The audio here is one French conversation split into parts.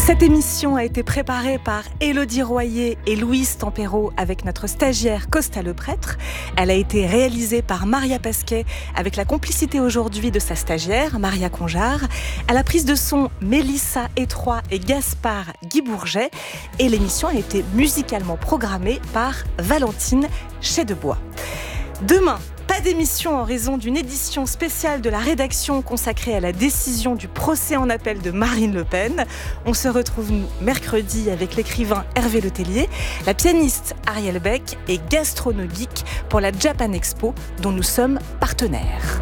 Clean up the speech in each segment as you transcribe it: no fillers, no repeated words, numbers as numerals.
Cette émission a été préparée par Élodie Royer et Louise Tempéro avec notre stagiaire Costa Leprêtre. Elle a été réalisée par Maria Pasquet avec la complicité aujourd'hui de sa stagiaire Maria Conjar. À la prise de son, Mélissa Étroit et Gaspard Guibourget. Et l'émission a été musicalement programmée par Valentine Chedebois. Demain, pas d'émission en raison d'une édition spéciale de la rédaction consacrée à la décision du procès en appel de Marine Le Pen. On se retrouve mercredi avec l'écrivain Hervé Letellier, la pianiste Ariel Beck et Gastronogeek pour la Japan Expo dont nous sommes partenaires.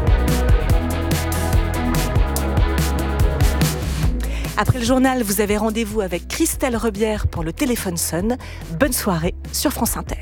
Après le journal, vous avez rendez-vous avec Christelle Rebière pour le Téléphone sonne. Bonne soirée sur France Inter.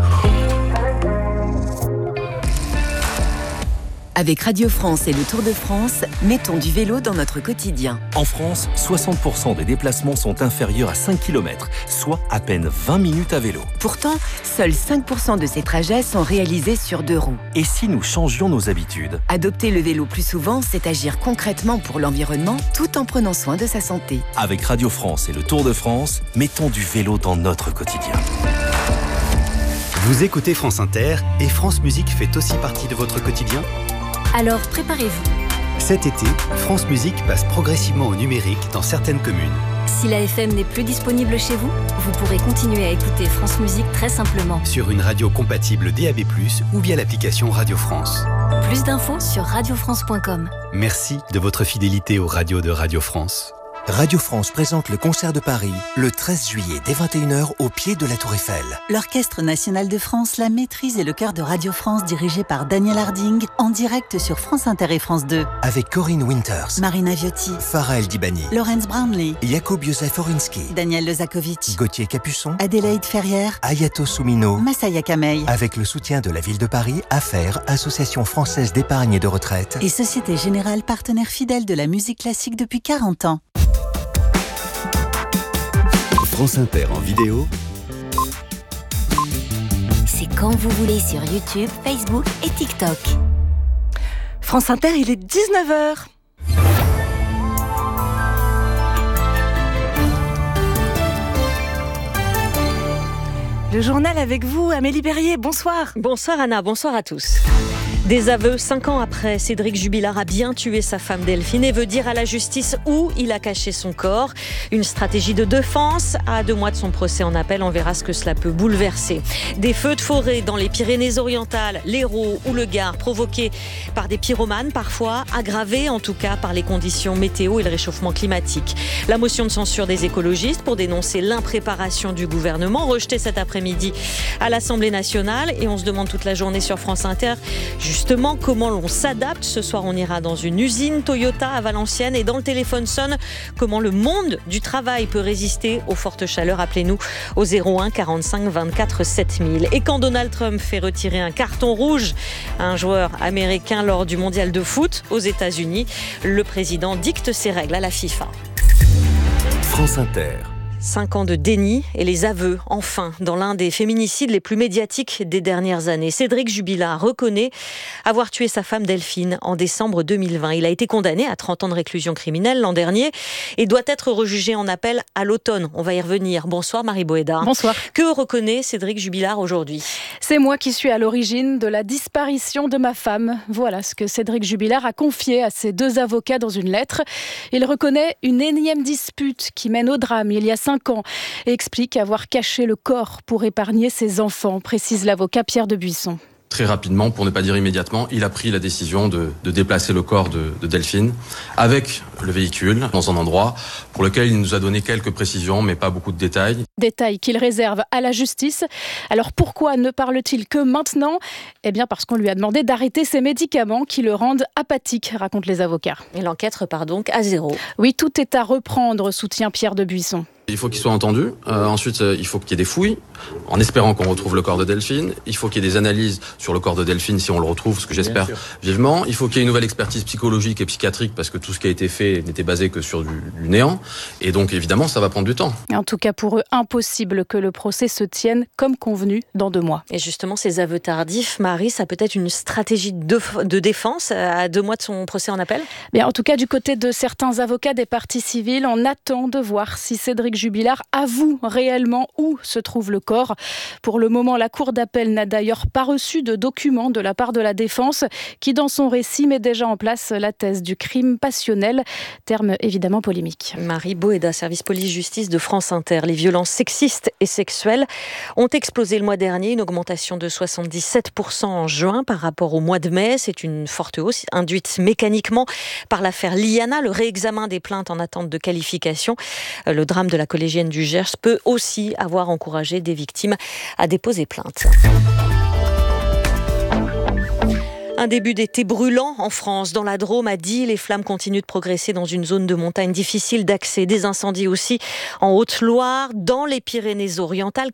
Avec Radio France et le Tour de France, mettons du vélo dans notre quotidien. En France, 60% des déplacements sont inférieurs à 5 km, soit à peine 20 minutes à vélo. Pourtant, seuls 5% de ces trajets sont réalisés sur 2 roues. Et si nous changions nos habitudes ? Adopter le vélo plus souvent, c'est agir concrètement pour l'environnement tout en prenant soin de sa santé. Avec Radio France et le Tour de France, mettons du vélo dans notre quotidien. Vous écoutez France Inter et France Musique fait aussi partie de votre quotidien ? Alors préparez-vous. Cet été, France Musique passe progressivement au numérique dans certaines communes. Si la FM n'est plus disponible chez vous, vous pourrez continuer à écouter France Musique très simplement. Sur une radio compatible DAB+, ou via l'application Radio France. Plus d'infos sur radiofrance.com. Merci de votre fidélité aux radios de Radio France. Radio France présente le concert de Paris le 13 juillet dès 21h au pied de la Tour Eiffel. L'Orchestre National de France, la maîtrise et le chœur de Radio France dirigé par Daniel Harding en direct sur France Inter et France 2. Avec Corinne Winters, Marina Viotti, Farah El Dibani, Laurence Brownlee, Jakub Józef Orinski, Daniel Lezakovic, Gauthier Capuçon, Adélaïde Ferrière, Ayato Soumino, Massaya Kamei. Avec le soutien de la ville de Paris, AFER, Association française d'épargne et de retraite, et Société Générale, partenaire fidèle de la musique classique depuis 40 ans. France Inter en vidéo. C'est quand vous voulez sur YouTube, Facebook et TikTok. France Inter, il est 19h. Le journal avec vous, Amélie Berrier, bonsoir. Bonsoir Anna, bonsoir à tous. Des aveux 5 ans après, Cédric Jubilard a bien tué sa femme Delphine et veut dire à la justice où il a caché son corps. Une stratégie de défense. À 2 mois de son procès en appel, on verra ce que cela peut bouleverser. Des feux de forêt dans les Pyrénées-Orientales, l'Hérault ou le Gard, provoqués par des pyromanes parfois, aggravés en tout cas par les conditions météo et le réchauffement climatique. La motion de censure des écologistes pour dénoncer l'impréparation du gouvernement, rejetée cet après-midi à l'Assemblée nationale. Et on se demande toute la journée sur France Inter justement comment l'on s'adapte. Ce soir, on ira dans une usine Toyota à Valenciennes et dans le téléphone sonne, comment le monde du travail peut résister aux fortes chaleurs. Appelez-nous au 01 45 24 7000. Et quand Donald Trump fait retirer un carton rouge à un joueur américain lors du mondial de foot aux États-Unis, le président dicte ses règles à la FIFA. France Inter. 5 ans de déni et les aveux, enfin, dans l'un des féminicides les plus médiatiques des dernières années. Cédric Jubilard reconnaît avoir tué sa femme Delphine en décembre 2020. Il a été condamné à 30 ans de réclusion criminelle l'an dernier et doit être rejugé en appel à l'automne. On va y revenir. Bonsoir Marie Boéda. Bonsoir. Que reconnaît Cédric Jubilard aujourd'hui ? C'est moi qui suis à l'origine de la disparition de ma femme. Voilà ce que Cédric Jubilard a confié à ses 2 avocats dans une lettre. Il reconnaît une énième dispute qui mène au drame il y a 5 ans et explique avoir caché le corps pour épargner ses enfants, précise l'avocat Pierre de Buisson. Très rapidement, pour ne pas dire immédiatement, il a pris la décision de déplacer le corps de Delphine avec le véhicule dans un endroit pour lequel il nous a donné quelques précisions, mais pas beaucoup de détails. Détails qu'il réserve à la justice. Alors pourquoi ne parle-t-il que maintenant ? Eh bien parce qu'on lui a demandé d'arrêter ses médicaments qui le rendent apathique, racontent les avocats. Et l'enquête repart donc à zéro. Oui, tout est à reprendre, soutient Pierre de Buisson. Il faut qu'il soit entendu. Ensuite, il faut qu'il y ait des fouilles, en espérant qu'on retrouve le corps de Delphine. Il faut qu'il y ait des analyses sur le corps de Delphine si on le retrouve, ce que j'espère vivement. Il faut qu'il y ait une nouvelle expertise psychologique et psychiatrique parce que tout ce qui a été fait n'était basé que sur du néant. Et donc, évidemment, ça va prendre du temps. En tout cas, pour eux, impossible que le procès se tienne comme convenu dans 2 mois. Et justement, ces aveux tardifs, Marie, ça peut être une stratégie de défense à 2 mois de son procès en appel ? Bien, en tout cas, du côté de certains avocats des parties civiles, on attend de voir si Cédric Jubilard avoue réellement où se trouve le corps. Pour le moment, la cour d'appel n'a d'ailleurs pas reçu de documents de la part de la défense qui, dans son récit, met déjà en place la thèse du crime passionnel, terme évidemment polémique. Marie Boéda, service police-justice de France Inter. Les violences sexistes et sexuelles ont explosé le mois dernier, une augmentation de 77% en juin par rapport au mois de mai. C'est une forte hausse induite mécaniquement par l'affaire Liana, le réexamen des plaintes en attente de qualification. Le drame de la collégienne du Gers peut aussi avoir encouragé des victimes à déposer plainte. Un début d'été brûlant en France. Dans la Drôme, à Die, les flammes continuent de progresser dans une zone de montagne difficile d'accès. Des incendies aussi en Haute-Loire, dans les Pyrénées-Orientales.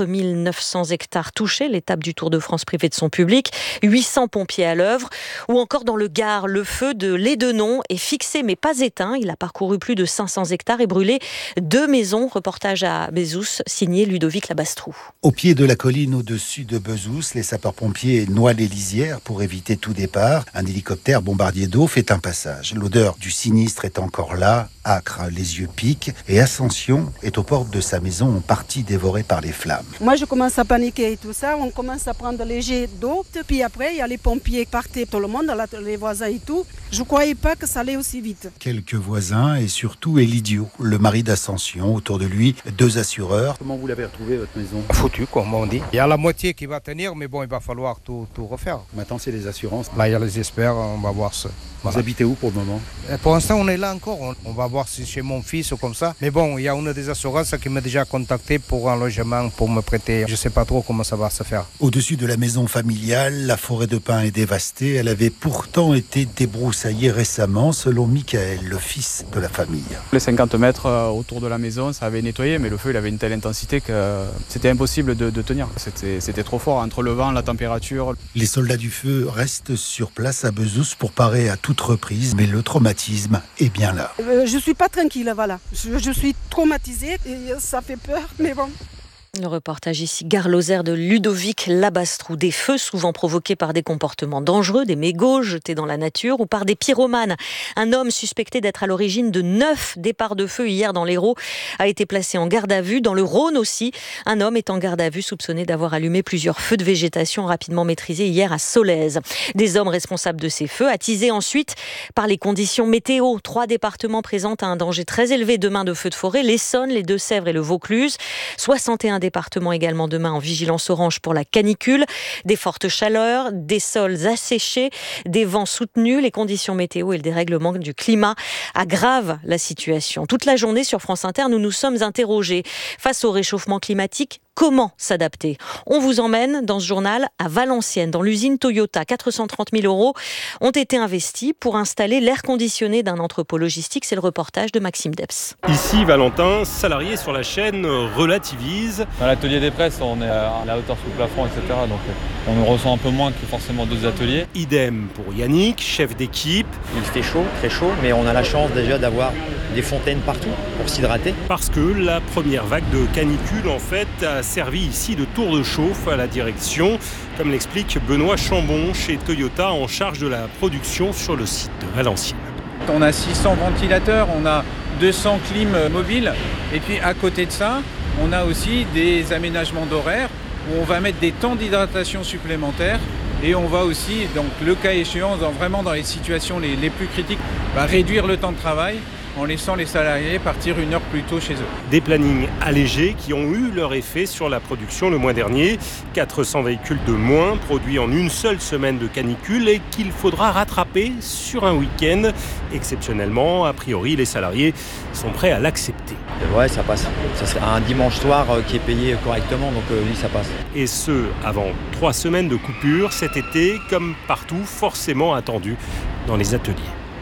4900 hectares touchés, l'étape du Tour de France privée de son public. 800 pompiers à l'œuvre. Ou encore dans le Gard, le feu de Lédenon est fixé mais pas éteint. Il a parcouru plus de 500 hectares et brûlé 2 maisons. Reportage à Bezous, signé Ludovic Labastrou. Au pied de la colline au-dessus de Bezous, les sapeurs-pompiers noient les lisières pour éviter tout départ. Un hélicoptère bombardier d'eau fait un passage. L'odeur du sinistre est encore là, âcre, les yeux piquent, et Ascension est aux portes de sa maison en partie dévorée par les flammes. Moi je commence à paniquer et tout ça, on commence à prendre les jets d'eau, puis après il y a les pompiers qui partaient, tout le monde, les voisins et tout. Je ne croyais pas que ça allait aussi vite. Quelques voisins et surtout Elidio, le mari d'Ascension, autour de lui 2 assureurs. Comment vous l'avez retrouvé votre maison ? Foutu, comme on dit. Il y a la moitié qui va tenir, mais bon, il va falloir tout refaire. Maintenant c'est les assurances. Là, il y a les experts, on va voir ça. Voilà. Vous habitez où pour le moment ? Pour l'instant, on est là encore. On va voir si chez mon fils ou comme ça. Mais bon, il y a une des assurances qui m'a déjà contacté pour un logement, pour me prêter. Je ne sais pas trop comment ça va se faire. Au-dessus de la maison familiale, la forêt de pins est dévastée. Elle avait pourtant été débroussaillée récemment, selon Michael, le fils de la famille. Les 50 mètres autour de la maison, ça avait nettoyé, mais le feu il avait une telle intensité que c'était impossible de tenir. C'était trop fort entre le vent, la température. Les soldats du feu restent sur place à Bezous pour parer à toute reprise, mais le traumatisme est bien là. Je suis pas tranquille, voilà. Je suis traumatisée et ça fait peur, mais bon. Le reportage ici, Gare Lozère de Ludovic Labastrou. Des feux souvent provoqués par des comportements dangereux, des mégots jetés dans la nature ou par des pyromanes. Un homme suspecté d'être à l'origine de 9 départs de feu hier dans l'Hérault a été placé en garde à vue. Dans le Rhône aussi, un homme est en garde à vue soupçonné d'avoir allumé plusieurs feux de végétation rapidement maîtrisés hier à Solèze. Des hommes responsables de ces feux, attisés ensuite par les conditions météo. 3 départements présentent un danger très élevé demain de feux de forêt, l'Essonne, les Deux-Sèvres et le Vaucluse. 61 départements également demain en vigilance orange pour la canicule, des fortes chaleurs, des sols asséchés, des vents soutenus, les conditions météo et le dérèglement du climat aggravent la situation. Toute la journée sur France Inter, nous nous sommes interrogés face au réchauffement climatique. Comment s'adapter ? On vous emmène dans ce journal à Valenciennes, dans l'usine Toyota. 430 000 € ont été investis pour installer l'air conditionné d'un entrepôt logistique. C'est le reportage de Maxime Debs. Ici, Valentin, salarié sur la chaîne, relativise. Dans l'atelier des presses, on est à la hauteur sous le plafond, etc. Donc on le ressent un peu moins que forcément d'autres ateliers. Idem pour Yannick, chef d'équipe. Il fait chaud, très chaud, mais on a la chance déjà d'avoir des fontaines partout pour s'hydrater. Parce que la première vague de canicule, en fait, a servi ici de tour de chauffe à la direction, comme l'explique Benoît Chambon chez Toyota en charge de la production sur le site de Valenciennes. On a 600 ventilateurs, on a 200 clim mobiles et puis à côté de ça, on a aussi des aménagements d'horaire où on va mettre des temps d'hydratation supplémentaires et on va aussi, donc le cas échéant, vraiment dans les situations les plus critiques, réduire le temps de travail en laissant les salariés partir 1 heure plus tôt chez eux. Des plannings allégés qui ont eu leur effet sur la production le mois dernier. 400 véhicules de moins produits en une seule semaine de canicule et qu'il faudra rattraper sur un week-end. Exceptionnellement, a priori, les salariés sont prêts à l'accepter. Ouais, ça passe. Ça serait un dimanche soir qui est payé correctement, donc oui, ça passe. Et ce, avant 3 semaines de coupure cet été, comme partout, forcément attendu dans les ateliers.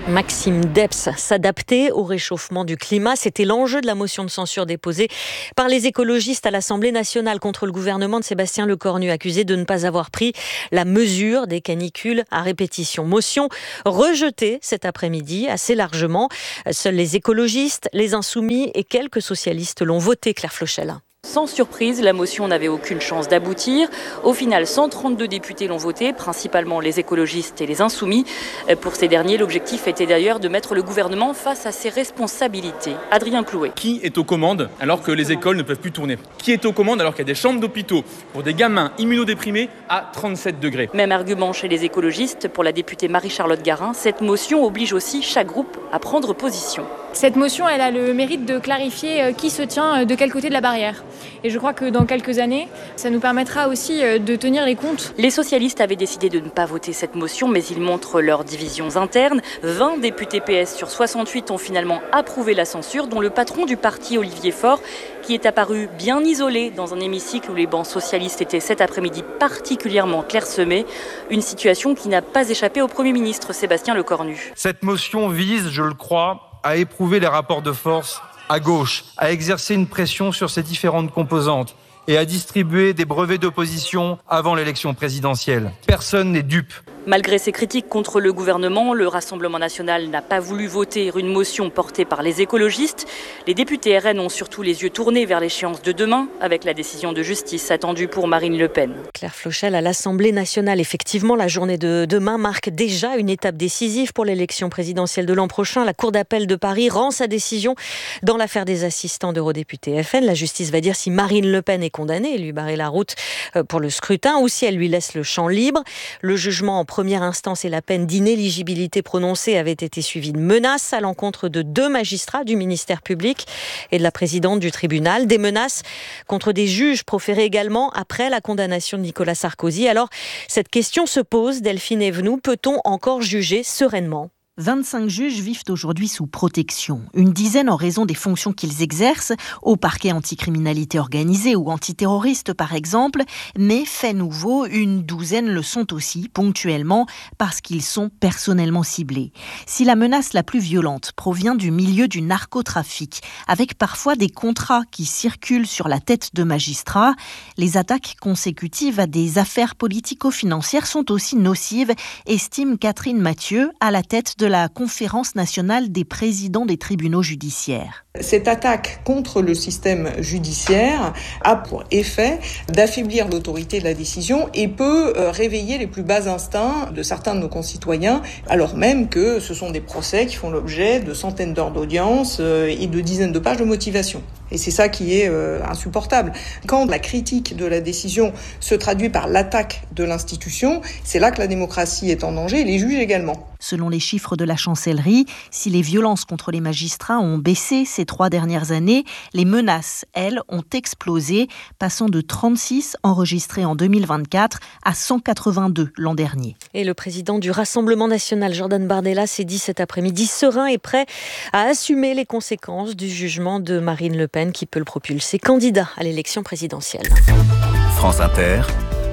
Maxime Debs, s'adapter au réchauffement du climat, c'était l'enjeu de la motion de censure déposée par les écologistes à l'Assemblée nationale contre le gouvernement de Sébastien Lecornu, accusé de ne pas avoir pris la mesure des canicules à répétition. Motion rejetée cet après-midi assez largement. Seuls les écologistes, les insoumis et quelques socialistes l'ont votée, Claire Flochel. Sans surprise, la motion n'avait aucune chance d'aboutir. Au final, 132 députés l'ont votée, principalement les écologistes et les insoumis. Pour ces derniers, l'objectif était d'ailleurs de mettre le gouvernement face à ses responsabilités. Adrien Clouet. Qui est aux commandes alors que les écoles ne peuvent plus tourner ? Qui est aux commandes alors qu'il y a des chambres d'hôpitaux pour des gamins immunodéprimés à 37 degrés ? Même argument chez les écologistes. Pour la députée Marie-Charlotte Garin, cette motion oblige aussi chaque groupe à prendre position. Cette motion, elle a le mérite de clarifier qui se tient de quel côté de la barrière. Et je crois que dans quelques années, ça nous permettra aussi de tenir les comptes. Les socialistes avaient décidé de ne pas voter cette motion, mais ils montrent leurs divisions internes. 20 députés PS sur 68 ont finalement approuvé la censure, dont le patron du parti, Olivier Faure, qui est apparu bien isolé dans un hémicycle où les bancs socialistes étaient cet après-midi particulièrement clairsemés. Une situation qui n'a pas échappé au Premier ministre Sébastien Lecornu. Cette motion vise, je le crois, à éprouver les rapports de force à gauche, à exercer une pression sur ses différentes composantes et à distribuer des brevets d'opposition avant l'élection présidentielle. Personne n'est dupe. Malgré ses critiques contre le gouvernement, le Rassemblement national n'a pas voulu voter une motion portée par les écologistes. Les députés RN ont surtout les yeux tournés vers l'échéance de demain, avec la décision de justice attendue pour Marine Le Pen. Claire Flochel, à l'Assemblée nationale, effectivement, la journée de demain marque déjà une étape décisive pour l'élection présidentielle de l'an prochain. La Cour d'appel de Paris rend sa décision dans l'affaire des assistants d'eurodéputés FN. La justice va dire si Marine Le Pen est condamnée et lui barrer la route pour le scrutin ou si elle lui laisse le champ libre. Le jugement en première instance et la peine d'inéligibilité prononcée avaient été suivies de menaces à l'encontre de 2 magistrats du ministère public et de la présidente du tribunal. Des menaces contre des juges proférées également après la condamnation de Nicolas Sarkozy. Alors, cette question se pose, Delphine Evenou, peut-on encore juger sereinement ? 25 juges vivent aujourd'hui sous protection. Une dizaine en raison des fonctions qu'ils exercent, au parquet anticriminalité organisée ou antiterroriste par exemple, mais fait nouveau, une douzaine le sont aussi ponctuellement parce qu'ils sont personnellement ciblés. Si la menace la plus violente provient du milieu du narcotrafic, avec parfois des contrats qui circulent sur la tête de magistrats, les attaques consécutives à des affaires politico-financières sont aussi nocives, estime Catherine Mathieu, à la tête de la Conférence nationale des présidents des tribunaux judiciaires. Cette attaque contre le système judiciaire a pour effet d'affaiblir l'autorité de la décision et peut réveiller les plus bas instincts de certains de nos concitoyens, alors même que ce sont des procès qui font l'objet de centaines d'heures d'audience et de dizaines de pages de motivation. Et c'est ça qui est insupportable. Quand la critique de la décision se traduit par l'attaque de l'institution, c'est là que la démocratie est en danger et les juges également. Selon les chiffres de la chancellerie, si les violences contre les magistrats ont baissé ces 3 dernières années, les menaces, elles, ont explosé, passant de 36 enregistrées en 2024 à 182 l'an dernier. Et le président du Rassemblement national, Jordan Bardella, s'est dit cet après-midi serein et prêt à assumer les conséquences du jugement de Marine Le Pen qui peut le propulser candidat à l'élection présidentielle. France Inter.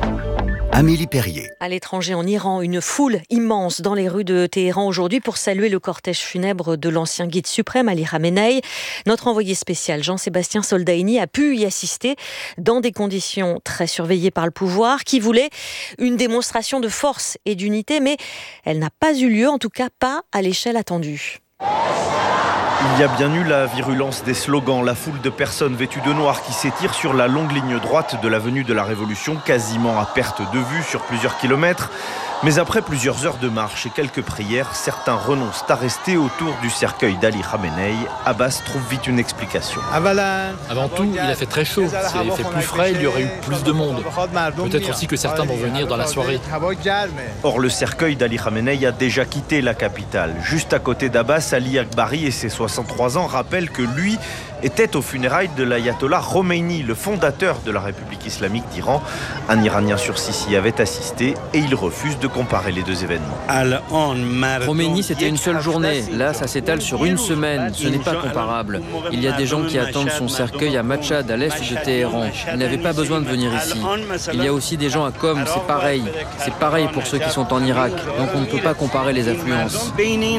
Amélie Perrier. À l'étranger, en Iran, une foule immense dans les rues de Téhéran aujourd'hui pour saluer le cortège funèbre de l'ancien guide suprême Ali Khamenei. Notre envoyé spécial Jean-Sébastien Soldaini a pu y assister dans des conditions très surveillées par le pouvoir qui voulait une démonstration de force et d'unité, mais elle n'a pas eu lieu, en tout cas pas à l'échelle attendue. Il y a bien eu la virulence des slogans, la foule de personnes vêtues de noir qui s'étire sur la longue ligne droite de l'avenue de la Révolution, quasiment à perte de vue sur plusieurs kilomètres. Mais après plusieurs heures de marche et quelques prières, certains renoncent à rester autour du cercueil d'Ali Khamenei. Abbas trouve vite une explication. Avant tout, il a fait très chaud. S'il avait fait plus frais, il y aurait eu plus de monde. Peut-être aussi que certains vont venir dans la soirée. Or, le cercueil d'Ali Khamenei a déjà quitté la capitale. Juste à côté d'Abbas, Ali Akbari et ses 63 ans rappellent que lui était aux funérailles de l'ayatollah Khomeini, le fondateur de la République islamique d'Iran. Un Iranien sur 6 y avait assisté et il refuse de comparer les deux événements. Khomeini, c'était une seule journée. Là, ça s'étale sur une semaine. Ce n'est pas comparable. Il y a des gens qui attendent son cercueil à Machhad, à l'est de Téhéran. Il n'avait pas besoin de venir ici. Il y a aussi des gens à Qom, c'est pareil. C'est pareil pour ceux qui sont en Irak. Donc on ne peut pas comparer les affluences.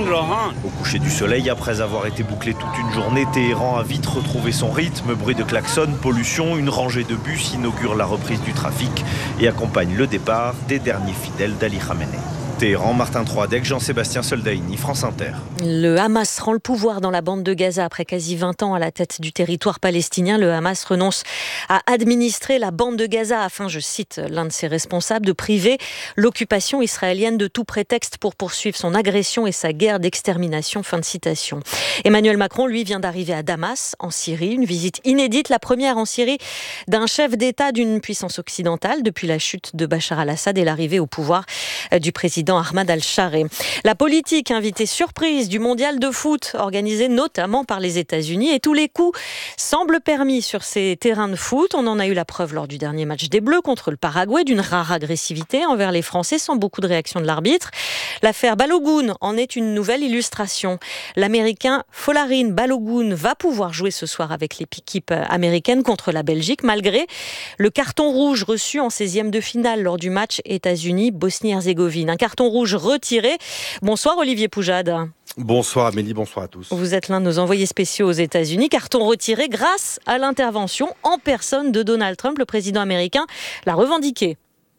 Au coucher du soleil, après avoir été bouclé toute une journée, Téhéran a vite retrouvé son rythme. Bruit de klaxon, pollution, une rangée de bus inaugure la reprise du trafic et accompagne le départ des derniers fidèles d'Ali Khamenei. Téhéran, Martin Troadec, Jean-Sébastien Soldaini, France Inter. Le Hamas rend le pouvoir dans la bande de Gaza après quasi 20 ans à la tête du territoire palestinien. Le Hamas renonce à administrer la bande de Gaza afin, je cite l'un de ses responsables, de priver l'occupation israélienne de tout prétexte pour poursuivre son agression et sa guerre d'extermination. Fin de citation. Emmanuel Macron, lui, vient d'arriver à Damas, en Syrie. Une visite inédite, la première en Syrie d'un chef d'État d'une puissance occidentale depuis la chute de Bachar al-Assad et l'arrivée au pouvoir du président Ahmad al-Chareh. La politique invitée surprise du mondial de foot organisé notamment par les États-Unis et tous les coups semblent permis sur ces terrains de foot. On en a eu la preuve lors du dernier match des Bleus contre le Paraguay d'une rare agressivité envers les Français sans beaucoup de réaction de l'arbitre. L'affaire Balogun en est une nouvelle illustration. L'Américain Folarin Balogun va pouvoir jouer ce soir avec l'équipe américaine contre la Belgique malgré le carton rouge reçu en 16e de finale lors du match États-Unis-Bosnie-Herzégovine. Un carton rouge retiré. Bonsoir Olivier Poujade. Bonsoir Amélie, bonsoir à tous. Vous êtes l'un de nos envoyés spéciaux aux États-Unis. Carton retiré grâce à l'intervention en personne de Donald Trump. Le président américain l'a revendiqué.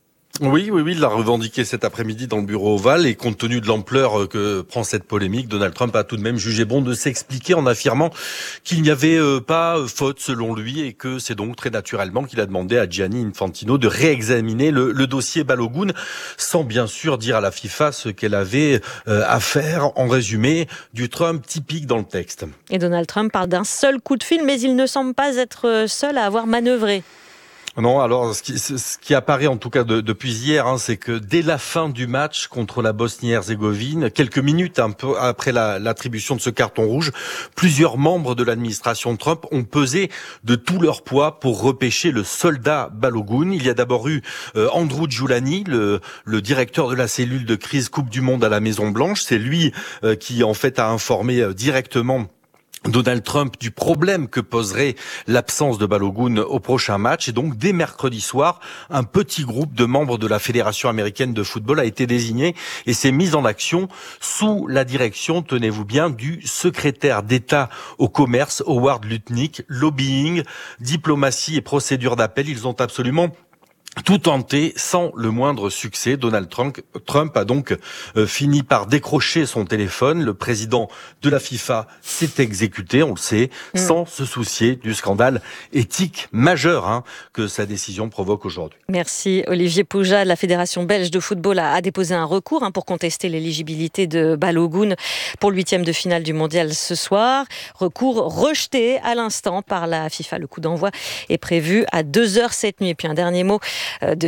Oui, il l'a revendiqué cet après-midi dans le bureau ovale et compte tenu de l'ampleur que prend cette polémique, Donald Trump a tout de même jugé bon de s'expliquer en affirmant qu'il n'y avait pas faute selon lui et que c'est donc très naturellement qu'il a demandé à Gianni Infantino de réexaminer le dossier Balogun sans bien sûr dire à la FIFA ce qu'elle avait à faire. En résumé, du Trump typique dans le texte. Et Donald Trump parle d'un seul coup de fil, mais il ne semble pas être seul à avoir manœuvré. Non, alors ce qui apparaît en tout cas depuis hier, c'est que dès la fin du match contre la Bosnie-Herzégovine, quelques minutes un peu après l'attribution de ce carton rouge, plusieurs membres de l'administration Trump ont pesé de tout leur poids pour repêcher le soldat Balogun. Il y a d'abord eu Andrew Giuliani, le directeur de la cellule de crise Coupe du Monde à la Maison-Blanche. C'est lui qui en fait a informé directement Donald Trump du problème que poserait l'absence de Balogun au prochain match. Et donc, dès mercredi soir, un petit groupe de membres de la Fédération américaine de football a été désigné et s'est mis en action sous la direction, tenez-vous bien, du secrétaire d'État au commerce, Howard Lutnick. Lobbying, diplomatie et procédure d'appel, ils ont absolument tout tenté sans le moindre succès. Donald Trump a donc fini par décrocher son téléphone. Le président de la FIFA s'est exécuté, on le sait, sans se soucier du scandale éthique majeur que sa décision provoque aujourd'hui. Merci Olivier Poujade. La Fédération belge de football a déposé un recours pour contester l'éligibilité de Balogun pour le 8e de finale du mondial ce soir. Recours rejeté à l'instant par la FIFA. Le coup d'envoi est prévu à 2h cette nuit. Et puis un dernier mot de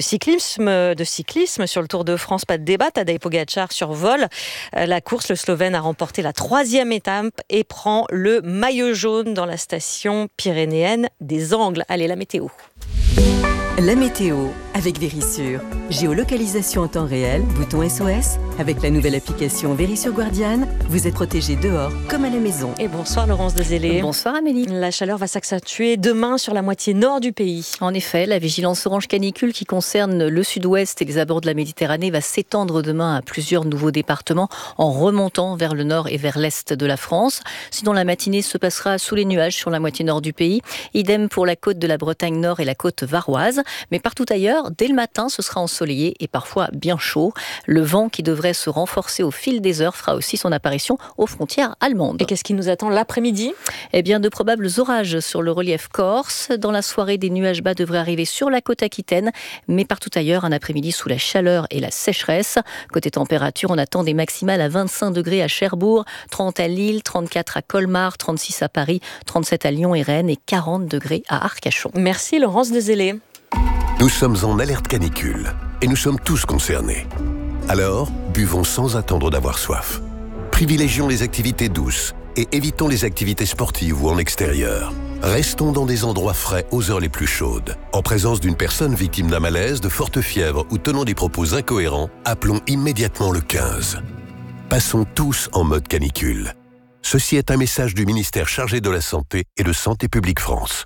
cyclisme sur le Tour de France. Pas de débat, Tadej Pogačar survole la course. Le Slovène a remporté la 3e étape et prend le maillot jaune dans la station pyrénéenne des Angles. Allez, la météo. La météo avec Verisure. Géolocalisation en temps réel, bouton SOS. Avec la nouvelle application Verisure Guardian, vous êtes protégé dehors comme à la maison. Et bonsoir Laurence Dezélé. Bonsoir Amélie. La chaleur va s'accentuer demain sur la moitié nord du pays. En effet, la vigilance orange canicule qui concerne le sud-ouest et les abords de la Méditerranée va s'étendre demain à plusieurs nouveaux départements en remontant vers le nord et vers l'est de la France. Sinon, la matinée se passera sous les nuages sur la moitié nord du pays. Idem pour la côte de la Bretagne nord et la côte varoise. Mais partout ailleurs, dès le matin, ce sera ensoleillé et parfois bien chaud. Le vent qui devrait se renforcer au fil des heures fera aussi son apparition aux frontières allemandes. Et qu'est-ce qui nous attend l'après-midi ? Eh bien, de probables orages sur le relief corse. Dans la soirée, des nuages bas devraient arriver sur la côte aquitaine, mais partout ailleurs, un après-midi sous la chaleur et la sécheresse. Côté température, on attend des maximales à 25 degrés à Cherbourg, 30 à Lille, 34 à Colmar, 36 à Paris, 37 à Lyon et Rennes et 40 degrés à Arcachon. Merci Laurence Dezélé. Nous sommes en alerte canicule et nous sommes tous concernés. Alors, buvons sans attendre d'avoir soif. Privilégions les activités douces et évitons les activités sportives ou en extérieur. Restons dans des endroits frais aux heures les plus chaudes. En présence d'une personne victime d'un malaise, de forte fièvre ou tenant des propos incohérents, appelons immédiatement le 15. Passons tous en mode canicule. Ceci est un message du ministère chargé de la Santé et de Santé publique France.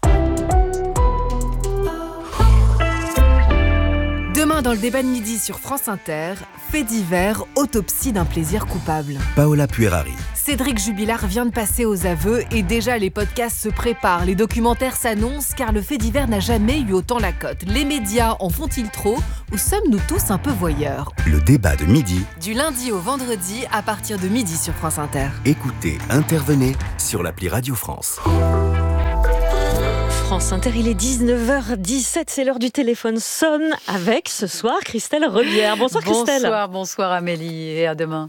Demain, dans le débat de midi sur France Inter, fait divers, autopsie d'un plaisir coupable. Paola Puerari. Cédric Jubilard vient de passer aux aveux et déjà les podcasts se préparent. Les documentaires s'annoncent car le fait divers n'a jamais eu autant la cote. Les médias en font-ils trop ou sommes-nous tous un peu voyeurs ? Le débat de midi. Du lundi au vendredi à partir de midi sur France Inter. Écoutez, intervenez sur l'appli Radio France. France Inter, il est 19h17, c'est l'heure du téléphone sonne avec ce soir Christelle Rebière. Bonsoir Christelle. Bonsoir Amélie et à demain.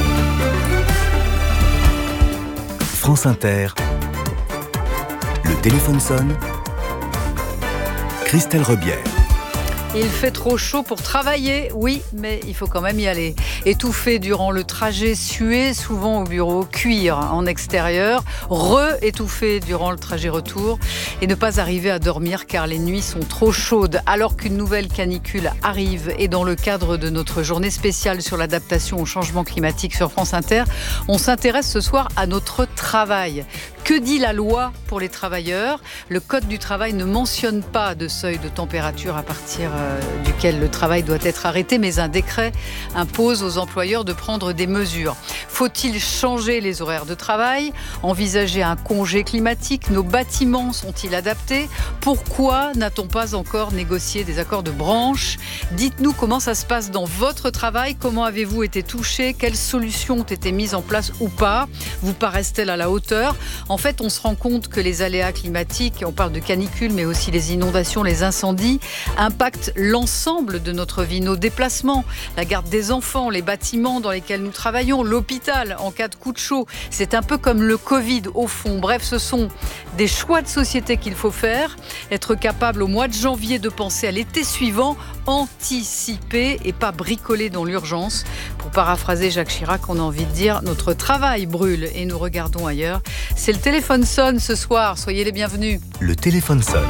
France Inter, le téléphone sonne. Christelle Rebière. Il fait trop chaud pour travailler, oui, mais il faut quand même y aller. Étouffer durant le trajet, suer souvent au bureau, cuire en extérieur, re-étouffer durant le trajet retour et ne pas arriver à dormir car les nuits sont trop chaudes. Alors qu'une nouvelle canicule arrive et dans le cadre de notre journée spéciale sur l'adaptation au changement climatique sur France Inter, on s'intéresse ce soir à notre travail. Que dit la loi pour les travailleurs ? Le Code du travail ne mentionne pas de seuil de température à partir duquel le travail doit être arrêté, mais un décret impose aux employeurs de prendre des mesures. Faut-il changer les horaires de travail ? Envisager un congé climatique ? Nos bâtiments sont-ils adaptés ? Pourquoi n'a-t-on pas encore négocié des accords de branche ? Dites-nous comment ça se passe dans votre travail. Comment avez-vous été touché ? Quelles solutions ont été mises en place ou pas ? Vous paraissent-elles à la hauteur ? En fait, on se rend compte que les aléas climatiques, on parle de canicule, mais aussi les inondations, les incendies, impactent l'ensemble de notre vie, nos déplacements, la garde des enfants, les bâtiments dans lesquels nous travaillons, l'hôpital en cas de coup de chaud. C'est un peu comme le Covid au fond. Bref, ce sont des choix de société qu'il faut faire, être capable au mois de janvier de penser à l'été suivant, anticiper et pas bricoler dans l'urgence. Pour paraphraser Jacques Chirac, on a envie de dire notre travail brûle et nous regardons ailleurs. C'est le téléphone sonne ce soir, soyez les bienvenus. Le téléphone sonne.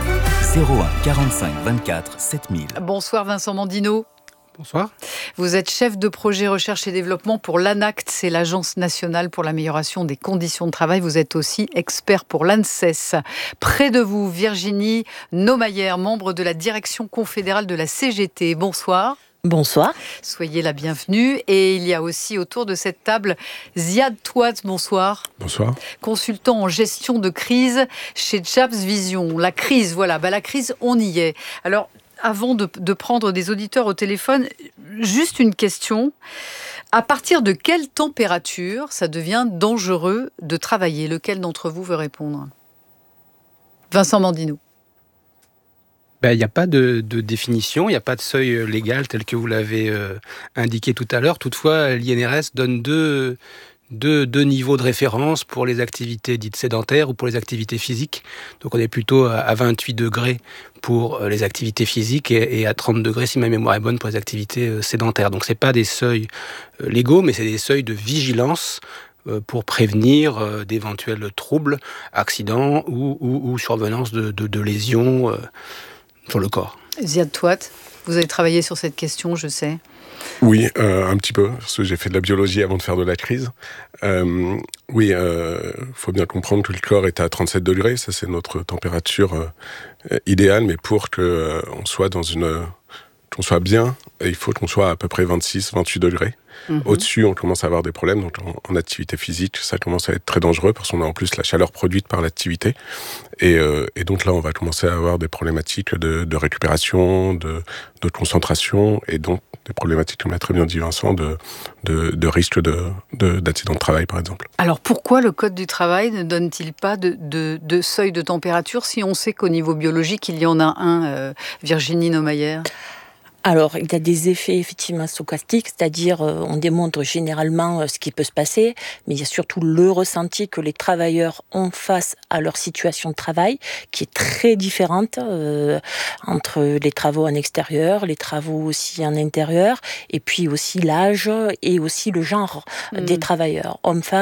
01 45 24 7000. Bonsoir Vincent Mandino. Bonsoir. Vous êtes chef de projet recherche et développement pour l'ANACT, c'est l'Agence nationale pour l'amélioration des conditions de travail. Vous êtes aussi expert pour l'ANSES. Près de vous, Virginie Naumayer, membre de la direction confédérale de la CGT. Bonsoir. Bonsoir. Soyez la bienvenue. Et il y a aussi autour de cette table Ziad Touat, bonsoir. Bonsoir. Consultant en gestion de crise chez Chaps Vision. La crise, voilà, la crise, on y est. Alors, avant de prendre des auditeurs au téléphone, juste une question. À partir de quelle température ça devient dangereux de travailler ? Lequel d'entre vous veut répondre ? Vincent Mandino. Il n'y a pas de définition, il n'y a pas de seuil légal tel que vous l'avez indiqué tout à l'heure. Toutefois, l'INRS donne deux niveaux de référence pour les activités dites sédentaires ou pour les activités physiques. Donc on est plutôt à 28 degrés pour les activités physiques et à 30 degrés, si ma mémoire est bonne, pour les activités sédentaires. Donc ce n'est pas des seuils légaux, mais c'est des seuils de vigilance pour prévenir d'éventuels troubles, accidents ou survenance de lésions sur le corps. Ziad Touat, vous avez travaillé sur cette question, je sais. Oui, un petit peu, parce que j'ai fait de la biologie avant de faire de la crise. Oui, faut bien comprendre que le corps est à 37 degrés, ça c'est notre température idéale, mais pour qu'on soit qu'on soit bien, il faut qu'on soit à peu près 26, 28 degrés. Mmh. Au-dessus, on commence à avoir des problèmes. Donc, en activité physique, ça commence à être très dangereux parce qu'on a en plus la chaleur produite par l'activité. Et donc là, on va commencer à avoir des problématiques de récupération, de concentration, et donc des problématiques, comme l'a très bien dit Vincent, de risque d'accident de travail, par exemple. Alors, pourquoi le Code du travail ne donne-t-il pas de seuil de température si on sait qu'au niveau biologique, il y en a un, Virginie Naumayer ? Alors, il y a des effets effectivement stochastiques, c'est-à-dire on démontre généralement ce qui peut se passer, mais il y a surtout le ressenti que les travailleurs ont face à leur situation de travail, qui est très différente entre les travaux en extérieur, les travaux aussi en intérieur, et puis aussi l'âge et aussi le genre des travailleurs, hommes-femmes, et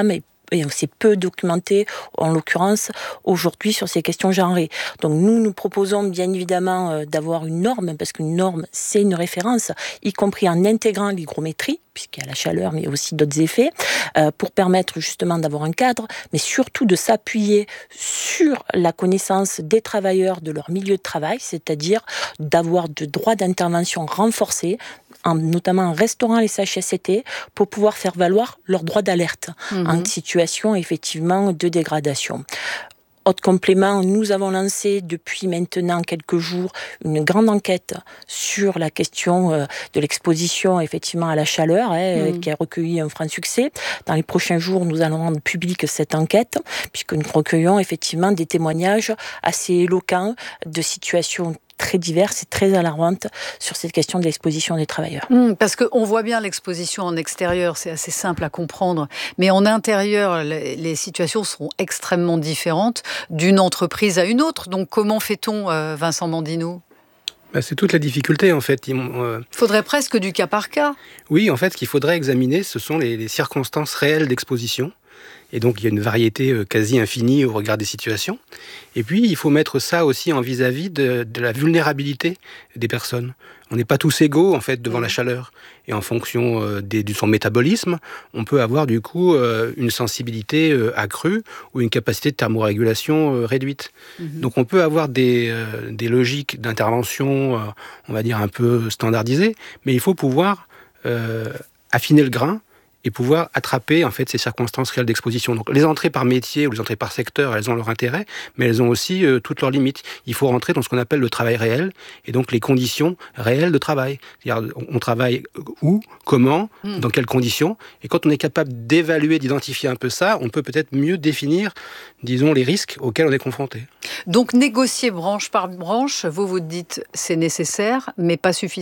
c'est peu documenté, en l'occurrence, aujourd'hui, sur ces questions genrées. Donc nous proposons bien évidemment d'avoir une norme, parce qu'une norme, c'est une référence, y compris en intégrant l'hygrométrie, puisqu'il y a la chaleur, mais aussi d'autres effets, pour permettre justement d'avoir un cadre, mais surtout de s'appuyer sur la connaissance des travailleurs de leur milieu de travail, c'est-à-dire d'avoir de droits d'intervention renforcés, notamment en restaurant les CHSCT, pour pouvoir faire valoir leurs droits d'alerte en situation effectivement de dégradation. Autre complément, nous avons lancé depuis maintenant quelques jours une grande enquête sur la question de l'exposition effectivement à la chaleur, qui a recueilli un franc succès. Dans les prochains jours, nous allons rendre publique cette enquête, puisque nous recueillons effectivement des témoignages assez éloquents de situations très diverses et très alarmantes sur cette question de l'exposition des travailleurs. Parce qu'on voit bien l'exposition en extérieur, c'est assez simple à comprendre, mais en intérieur, les situations sont extrêmement différentes d'une entreprise à une autre. Donc comment fait-on, Vincent Mandino ? C'est toute la difficulté, en fait. Il faudrait presque du cas par cas. Oui, en fait, ce qu'il faudrait examiner, ce sont les circonstances réelles d'exposition. Et donc, il y a une variété quasi infinie au regard des situations. Et puis, il faut mettre ça aussi en vis-à-vis de la vulnérabilité des personnes. On n'est pas tous égaux, en fait, devant la chaleur. Et en fonction de son métabolisme, on peut avoir, du coup, une sensibilité accrue ou une capacité de thermorégulation réduite. Donc, on peut avoir des logiques d'intervention, on va dire, un peu standardisées, mais il faut pouvoir affiner le grain et pouvoir attraper en fait ces circonstances réelles d'exposition. Donc les entrées par métier ou les entrées par secteur, elles ont leur intérêt, mais elles ont aussi toutes leurs limites. Il faut rentrer dans ce qu'on appelle le travail réel, et donc les conditions réelles de travail. C'est-à-dire on travaille où, comment, dans quelles conditions, et quand on est capable d'évaluer, d'identifier un peu ça, on peut peut-être mieux définir, disons, les risques auxquels on est confronté. Donc négocier branche par branche, vous dites c'est nécessaire, mais pas suffisant ?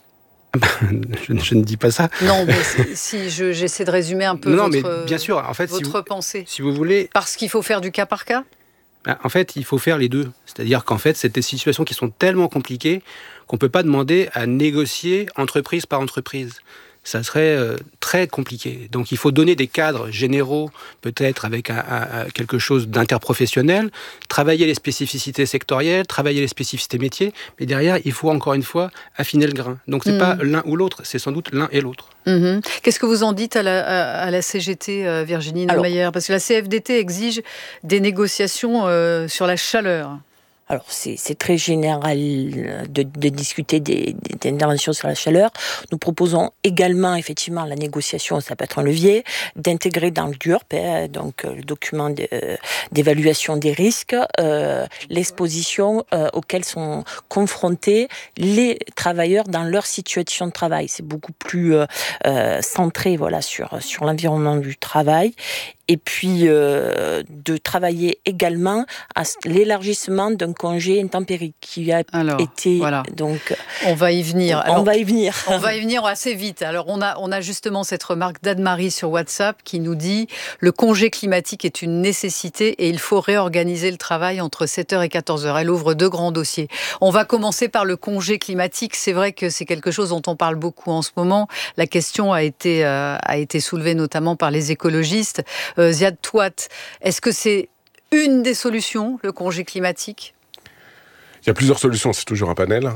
Je ne dis pas ça. Non, mais si j'essaie de résumer un peu mais bien sûr, en fait, votre pensée. Si vous voulez... Parce qu'il faut faire du cas par cas ? En fait, il faut faire les deux. C'est-à-dire qu'en fait, c'est des situations qui sont tellement compliquées qu'on ne peut pas demander à négocier entreprise par entreprise. Ça serait très compliqué. Donc il faut donner des cadres généraux, peut-être avec quelque chose d'interprofessionnel, travailler les spécificités sectorielles, travailler les spécificités métiers, mais derrière, il faut encore une fois affiner le grain. Donc c'est pas l'un ou l'autre, c'est sans doute l'un et l'autre. Qu'est-ce que vous en dites à la CGT, Virginie Neumayer ? Parce que la CFDT exige des négociations sur la chaleur. Alors, c'est très général de discuter des interventions sur la chaleur. Nous proposons également, effectivement, la négociation, ça peut être un levier, d'intégrer dans le DURP, donc le document d'évaluation des risques, l'exposition auxquelles sont confrontés les travailleurs dans leur situation de travail. C'est beaucoup plus centré, sur l'environnement du travail. Et puis de travailler également à l'élargissement d'un congé intempérie qui a été donc. On va y venir. On va y venir assez vite. Alors on a justement cette remarque d'Anne-Marie sur WhatsApp qui nous dit le congé climatique est une nécessité et il faut réorganiser le travail entre 7h et 14h. Elle ouvre 2 grands dossiers. On va commencer par le congé climatique. C'est vrai que c'est quelque chose dont on parle beaucoup en ce moment. La question a été soulevée notamment par les écologistes. Ziad Touat, est-ce que c'est une des solutions, le congé climatique ? Il y a plusieurs solutions, c'est toujours un panel.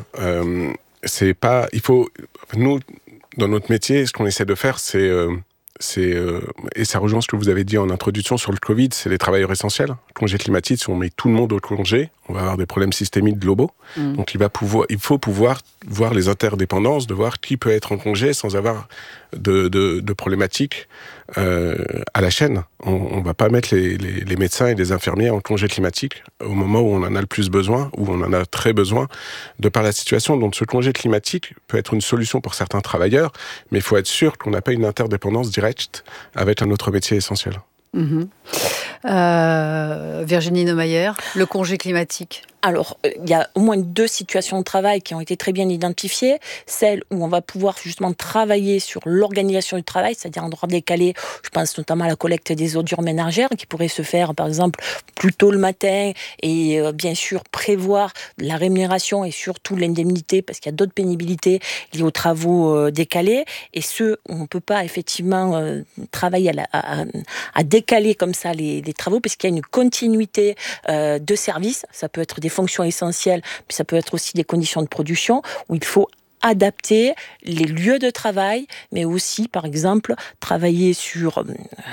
Nous, dans notre métier, ce qu'on essaie de faire, et ça rejoint ce que vous avez dit en introduction sur le Covid, c'est les travailleurs essentiels. Le congé climatique, si on met tout le monde au congé, on va avoir des problèmes systémiques globaux. Donc il faut pouvoir voir les interdépendances, de voir qui peut être en congé sans avoir de problématiques à la chaîne. On ne va pas mettre les médecins et les infirmiers en congé climatique au moment où on en a le plus besoin, où on en a très besoin, de par la situation. Donc ce congé climatique peut être une solution pour certains travailleurs, mais il faut être sûr qu'on n'a pas une interdépendance directe avec un autre métier essentiel. Virginie Neumayer, le congé climatique. Alors, il y a au moins 2 situations de travail qui ont été très bien identifiées. Celle où on va pouvoir justement travailler sur l'organisation du travail, c'est-à-dire en droit décalé. Je pense notamment à la collecte des ordures ménagères qui pourrait se faire, par exemple, plus tôt le matin et bien sûr prévoir la rémunération et surtout l'indemnité parce qu'il y a d'autres pénibilités liées aux travaux décalés. Et ceux où on ne peut pas effectivement travailler à décaler comme ça les travaux parce qu'il y a une continuité de service. Ça peut être des fonctions essentielles, puis ça peut être aussi des conditions de production où il faut adapter les lieux de travail, mais aussi, par exemple, travailler sur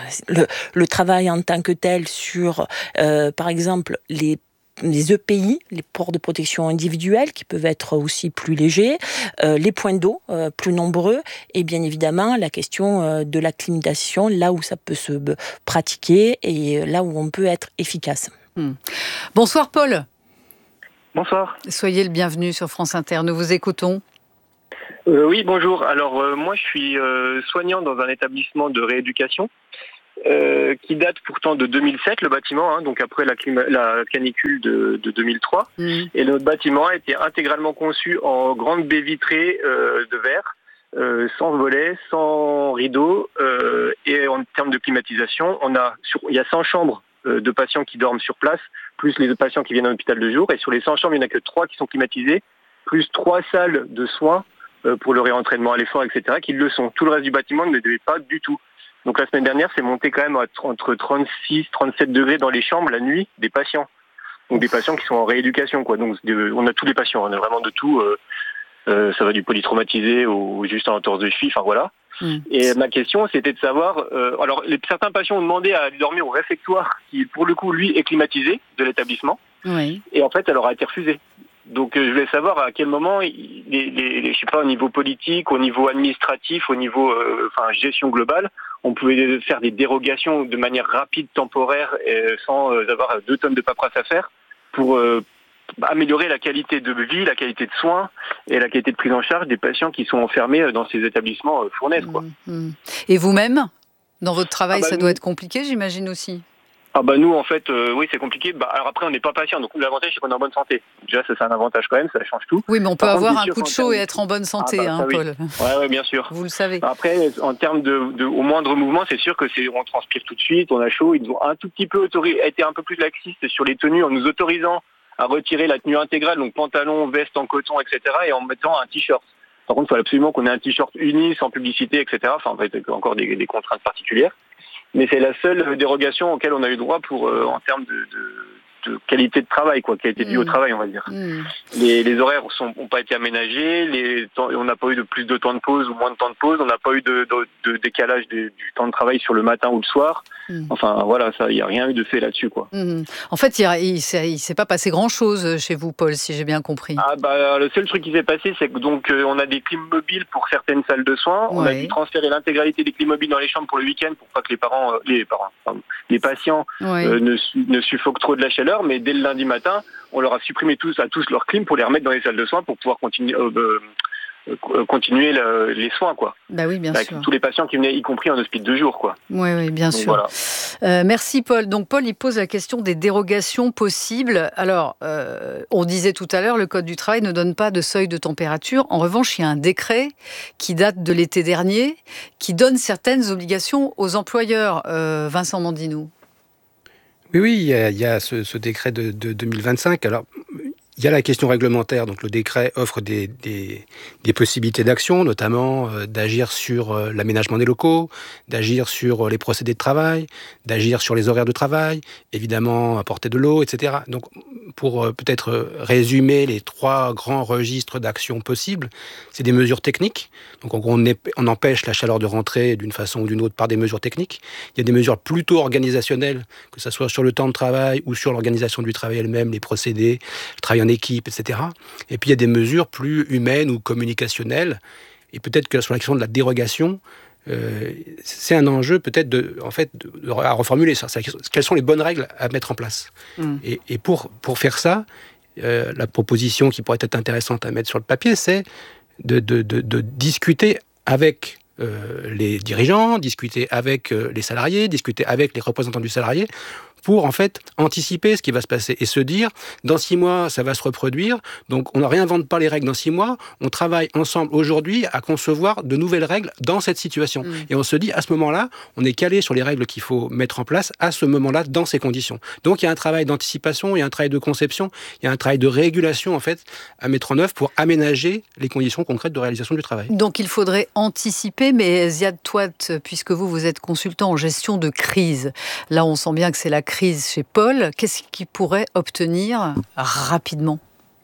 le travail en tant que tel, sur, par exemple, les EPI, les ports de protection individuelle, qui peuvent être aussi plus légers, les points d'eau plus nombreux, et bien évidemment la question de la climatisation, là où ça peut se pratiquer et là où on peut être efficace. Bonsoir Paul. Bonsoir. Soyez le bienvenu sur France Inter, nous vous écoutons. Oui, bonjour. Alors moi je suis soignant dans un établissement de rééducation qui date pourtant de 2007, le bâtiment, donc après la canicule de 2003. Et notre bâtiment a été intégralement conçu en grande baie vitrée de verre, sans volets, sans rideaux, et en termes de climatisation, il y a 100 chambres de patients qui dorment sur place, plus les patients qui viennent à l'hôpital de jour. Et sur les 100 chambres, il n'y en a que 3 qui sont climatisées, plus 3 salles de soins pour le réentraînement à l'effort, etc., qui le sont. Tout le reste du bâtiment ne l'est pas du tout. Donc la semaine dernière, c'est monté quand même entre 36, 37 degrés dans les chambres la nuit des patients. Donc des patients qui sont en rééducation, quoi. Donc on a tous les patients, on a vraiment de tout. Ça va du polytraumatisé au juste en entorse de cheville, enfin voilà. Et ma question, c'était de savoir... alors, certains patients ont demandé à aller dormir au réfectoire, qui, pour le coup, lui, est climatisé de l'établissement. Oui. Et en fait, ça leur a été refusé. Donc, je voulais savoir à quel moment, je sais pas, au niveau politique, au niveau administratif, au niveau gestion globale, on pouvait faire des dérogations de manière rapide, temporaire, sans avoir 2 tonnes de paperasse à faire, pour... améliorer la qualité de vie, la qualité de soins et la qualité de prise en charge des patients qui sont enfermés dans ces établissements fournaises, quoi. Et vous-même, dans votre travail, ça doit être compliqué, j'imagine aussi. Nous, en fait, oui, c'est compliqué. Alors après, on n'est pas patient, donc l'avantage, c'est qu'on est en bonne santé. Déjà, ça, c'est un avantage quand même, ça change tout. Oui, mais on peut avoir un coup de chaud et être en bonne santé, Paul. Oui, bien sûr. Vous le savez. Après, en termes au moindre mouvement, c'est sûr que on transpire tout de suite, on a chaud. Ils ont un tout petit peu été un peu plus laxistes sur les tenues en nous autorisant à retirer la tenue intégrale, donc pantalon, veste en coton, etc., et en mettant un t-shirt. Par contre, il faut absolument qu'on ait un t-shirt uni, sans publicité, etc. Enfin, en fait, encore des contraintes particulières. Mais c'est la seule dérogation auquel on a eu droit pour en termes de qualité de travail, quoi, qualité de vie au travail, on va dire. Les horaires n'ont pas été aménagés, on n'a pas eu de plus de temps de pause ou moins de temps de pause, on n'a pas eu de décalage du temps de travail sur le matin ou le soir. Enfin, voilà, il n'y a rien eu de fait là-dessus, quoi. En fait, il ne s'est pas passé grand-chose chez vous, Paul, si j'ai bien compris. Le seul truc qui s'est passé, c'est que donc on a des clim mobiles pour certaines salles de soins. On a dû transférer l'intégralité des clim mobiles dans les chambres pour le week-end pour pas que les patients ne suffoquent trop de la chaleur. Mais dès le lundi matin, on leur a supprimé à tous leur clim pour les remettre dans les salles de soins pour pouvoir continuer les soins, quoi. Oui, bien sûr. Tous les patients qui venaient, y compris en hospice de jour, quoi. Oui, bien sûr. Voilà. Merci Paul. Donc Paul, il pose la question des dérogations possibles. Alors, on disait tout à l'heure, le Code du travail ne donne pas de seuil de température. En revanche, il y a un décret qui date de l'été dernier, qui donne certaines obligations aux employeurs. Vincent Mandinou. Oui, il y a ce décret de 2025. Alors, il y a la question réglementaire, donc le décret offre des possibilités d'action, notamment d'agir sur l'aménagement des locaux, d'agir sur les procédés de travail, d'agir sur les horaires de travail, évidemment apporter de l'eau, etc. Donc pour peut-être résumer les 3 grands registres d'actions possibles, c'est des mesures techniques. Donc on empêche la chaleur de rentrer d'une façon ou d'une autre par des mesures techniques. Il y a des mesures plutôt organisationnelles, que ce soit sur le temps de travail ou sur l'organisation du travail elle-même, les procédés, le travail en équipe, etc. Et puis il y a des mesures plus humaines ou communicationnelles. Et peut-être que sur la question de la dérogation, c'est un enjeu peut-être à reformuler ça. Quelles sont les bonnes règles à mettre en place ? Et pour faire ça, la proposition qui pourrait être intéressante à mettre sur le papier, c'est de discuter avec les dirigeants, discuter avec les salariés, discuter avec les représentants du salarié, pour en fait anticiper ce qui va se passer et se dire dans 6 mois ça va se reproduire, donc on ne réinvente pas les règles dans 6 mois, on travaille ensemble aujourd'hui à concevoir de nouvelles règles dans cette situation. Et on se dit à ce moment-là, on est calé sur les règles qu'il faut mettre en place à ce moment-là dans ces conditions. Donc il y a un travail d'anticipation, il y a un travail de conception, il y a un travail de régulation en fait à mettre en œuvre pour aménager les conditions concrètes de réalisation du travail. Donc il faudrait anticiper, mais Ziad Touat, puisque vous êtes consultant en gestion de crise, là on sent bien que c'est la crise chez Paul, qu'est-ce qu'il pourrait obtenir rapidement ?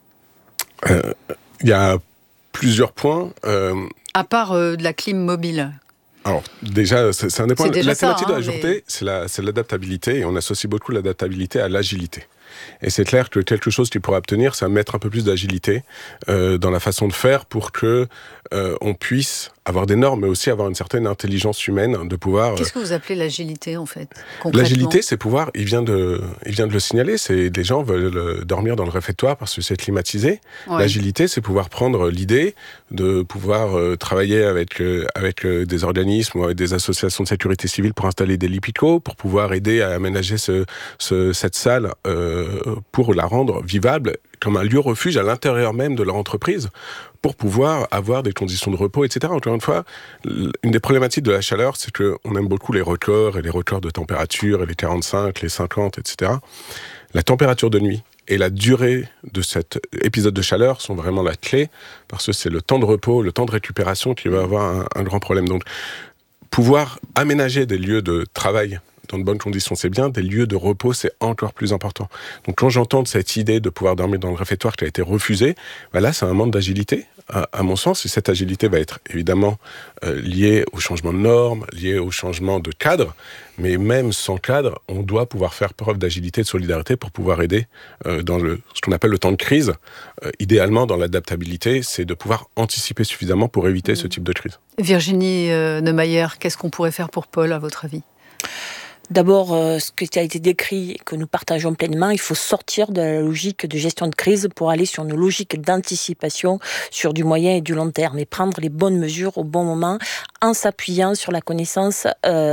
Il y a plusieurs points. À part de la clim mobile. Alors déjà, c'est un des points. La thématique de la journée, c'est l'adaptabilité, et on associe beaucoup l'adaptabilité à l'agilité. Et c'est clair que quelque chose qu'il pourrait obtenir, c'est mettre un peu plus d'agilité dans la façon de faire pour que on puisse avoir des normes, mais aussi avoir une certaine intelligence humaine de pouvoir... Qu'est-ce que vous appelez l'agilité, en fait, concrètement ? L'agilité, c'est pouvoir... Il vient de le signaler, c'est des gens veulent dormir dans le réfectoire parce que c'est climatisé. Ouais. L'agilité, c'est pouvoir prendre l'idée de pouvoir travailler avec des organismes ou avec des associations de sécurité civile pour installer des lits picots, pour pouvoir aider à aménager cette salle pour la rendre vivable comme un lieu refuge à l'intérieur même de leur entreprise, pour pouvoir avoir des conditions de repos, etc. Encore une fois, une des problématiques de la chaleur, c'est qu'on aime beaucoup les records, et les records de température, et les 45, les 50, etc. La température de nuit et la durée de cet épisode de chaleur sont vraiment la clé, parce que c'est le temps de repos, le temps de récupération qui va avoir un grand problème. Donc, pouvoir aménager des lieux de travail dans de bonnes conditions, c'est bien. Des lieux de repos, c'est encore plus important. Donc, quand j'entends cette idée de pouvoir dormir dans le réfectoire qui a été refusée, là, c'est un manque d'agilité, à mon sens. Et cette agilité va être évidemment liée au changement de normes, liée au changement de cadre. Mais même sans cadre, on doit pouvoir faire preuve d'agilité et de solidarité pour pouvoir aider dans ce qu'on appelle le temps de crise. Idéalement, dans l'adaptabilité, c'est de pouvoir anticiper suffisamment pour éviter ce type de crise. Virginie Neumayer, qu'est-ce qu'on pourrait faire pour Paul, à votre avis ? D'abord, ce qui a été décrit, que nous partageons pleinement, il faut sortir de la logique de gestion de crise pour aller sur une logique d'anticipation sur du moyen et du long terme et prendre les bonnes mesures au bon moment en s'appuyant sur la connaissance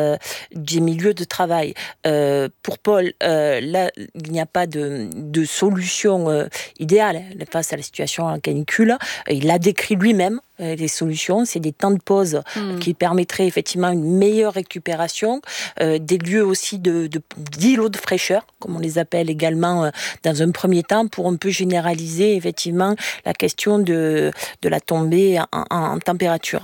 des milieux de travail. Pour Paul, là, il n'y a pas de solution idéale face à la situation en canicule. Il l'a décrit lui-même. Les solutions, c'est des temps de pause qui permettraient effectivement une meilleure récupération, des lieux aussi d'îlots de fraîcheur, comme on les appelle également dans un premier temps, pour un peu généraliser effectivement la question de la tombée en température.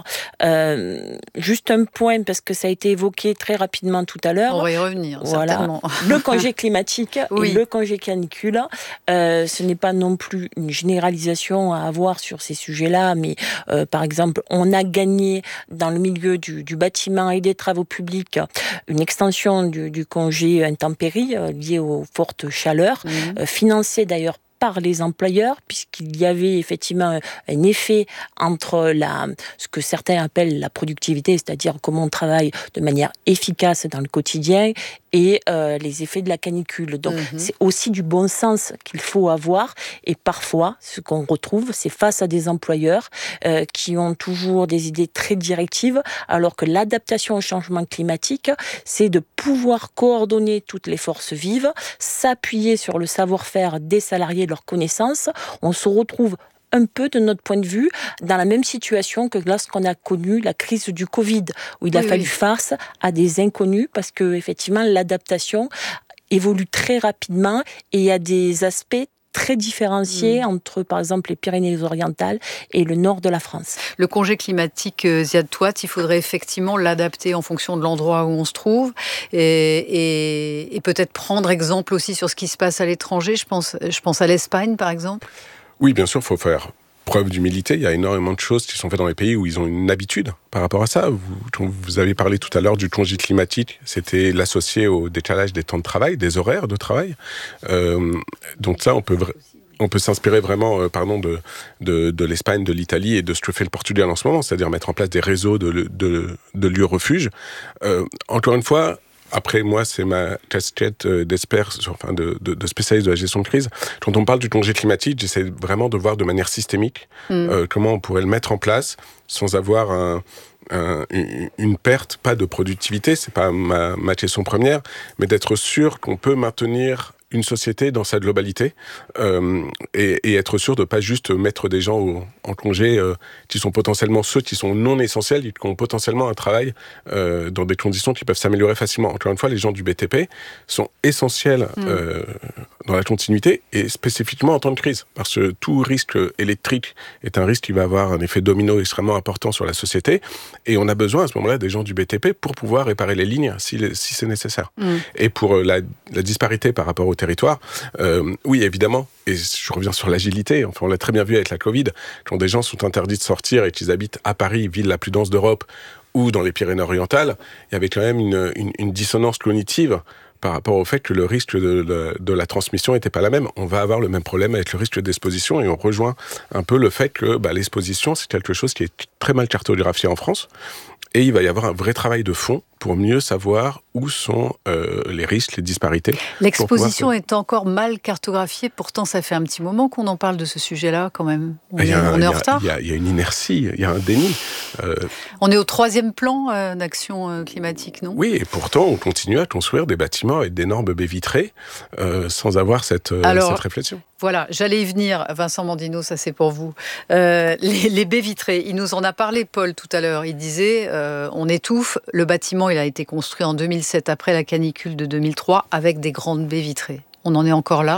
Juste un point, parce que ça a été évoqué très rapidement tout à l'heure. On va y revenir, certainement. Le congé climatique et le congé canicule, ce n'est pas non plus une généralisation à avoir sur ces sujets-là, mais par exemple, on a gagné dans le milieu du bâtiment et des travaux publics une extension du congé intempéries lié aux fortes chaleurs, financée d'ailleurs par les employeurs, puisqu'il y avait effectivement un effet entre ce que certains appellent la productivité, c'est-à-dire comment on travaille de manière efficace dans le quotidien, et les effets de la canicule. Donc, c'est aussi du bon sens qu'il faut avoir. Et parfois, ce qu'on retrouve, c'est face à des employeurs qui ont toujours des idées très directives, alors que l'adaptation au changement climatique, c'est de pouvoir coordonner toutes les forces vives, s'appuyer sur le savoir-faire des salariés, leurs connaissances. On se retrouve un peu, de notre point de vue, dans la même situation que lorsqu'on a connu la crise du Covid, où il a fallu face à des inconnus, parce que effectivement l'adaptation évolue très rapidement et il y a des aspects très différenciés entre, par exemple, les Pyrénées-Orientales et le nord de la France. Le congé climatique, Ziad Touat, il faudrait effectivement l'adapter en fonction de l'endroit où on se trouve et peut-être prendre exemple aussi sur ce qui se passe à l'étranger. Je pense à l'Espagne, par exemple. Oui, bien sûr, il faut faire preuve d'humilité. Il y a énormément de choses qui sont faites dans les pays où ils ont une habitude par rapport à ça. Vous avez parlé tout à l'heure du congé climatique. C'était l'associé au décalage des temps de travail, des horaires de travail. Donc ça, on peut s'inspirer vraiment de l'Espagne, de l'Italie et de ce que fait le Portugal en ce moment, c'est-à-dire mettre en place des réseaux de lieux refuges. Encore une fois, Après, moi, c'est ma casquette d'expert, enfin de spécialiste de la gestion de crise. Quand on parle du congé climatique, j'essaie vraiment de voir de manière systémique comment on pourrait le mettre en place sans avoir une perte, pas de productivité, c'est pas ma question première, mais d'être sûr qu'on peut maintenir une société dans sa globalité et être sûr de pas juste mettre des gens en congé qui sont potentiellement ceux qui sont non essentiels et qui ont potentiellement un travail dans des conditions qui peuvent s'améliorer facilement. Encore une fois, les gens du BTP sont essentiels dans la continuité et spécifiquement en temps de crise, parce que tout risque électrique est un risque qui va avoir un effet domino extrêmement important sur la société et on a besoin à ce moment-là des gens du BTP pour pouvoir réparer les lignes si c'est nécessaire. Et pour la disparité par rapport au territoire, oui, évidemment, et je reviens sur l'agilité, enfin, on l'a très bien vu avec la Covid, quand des gens sont interdits de sortir et qu'ils habitent à Paris, ville la plus dense d'Europe, ou dans les Pyrénées-Orientales, il y avait quand même une dissonance cognitive par rapport au fait que le risque de la transmission n'était pas la même. On va avoir le même problème avec le risque d'exposition et on rejoint un peu le fait que l'exposition, c'est quelque chose qui est très mal cartographié en France. Et il va y avoir un vrai travail de fond pour mieux savoir où sont les risques, les disparités. L'exposition est encore mal cartographiée, pourtant ça fait un petit moment qu'on en parle de ce sujet-là quand même. On est en retard. Il y a une inertie, il y a un déni. On est au 3e plan d'action climatique, non ? Oui, et pourtant on continue à construire des bâtiments avec d'énormes baies vitrées sans avoir cette réflexion. Voilà, j'allais y venir, Vincent Mandino, ça c'est pour vous. Les baies vitrées, il nous en a parlé, Paul, tout à l'heure. Il disait, on étouffe, le bâtiment il a été construit en 2007 après la canicule de 2003 avec des grandes baies vitrées. On en est encore là ?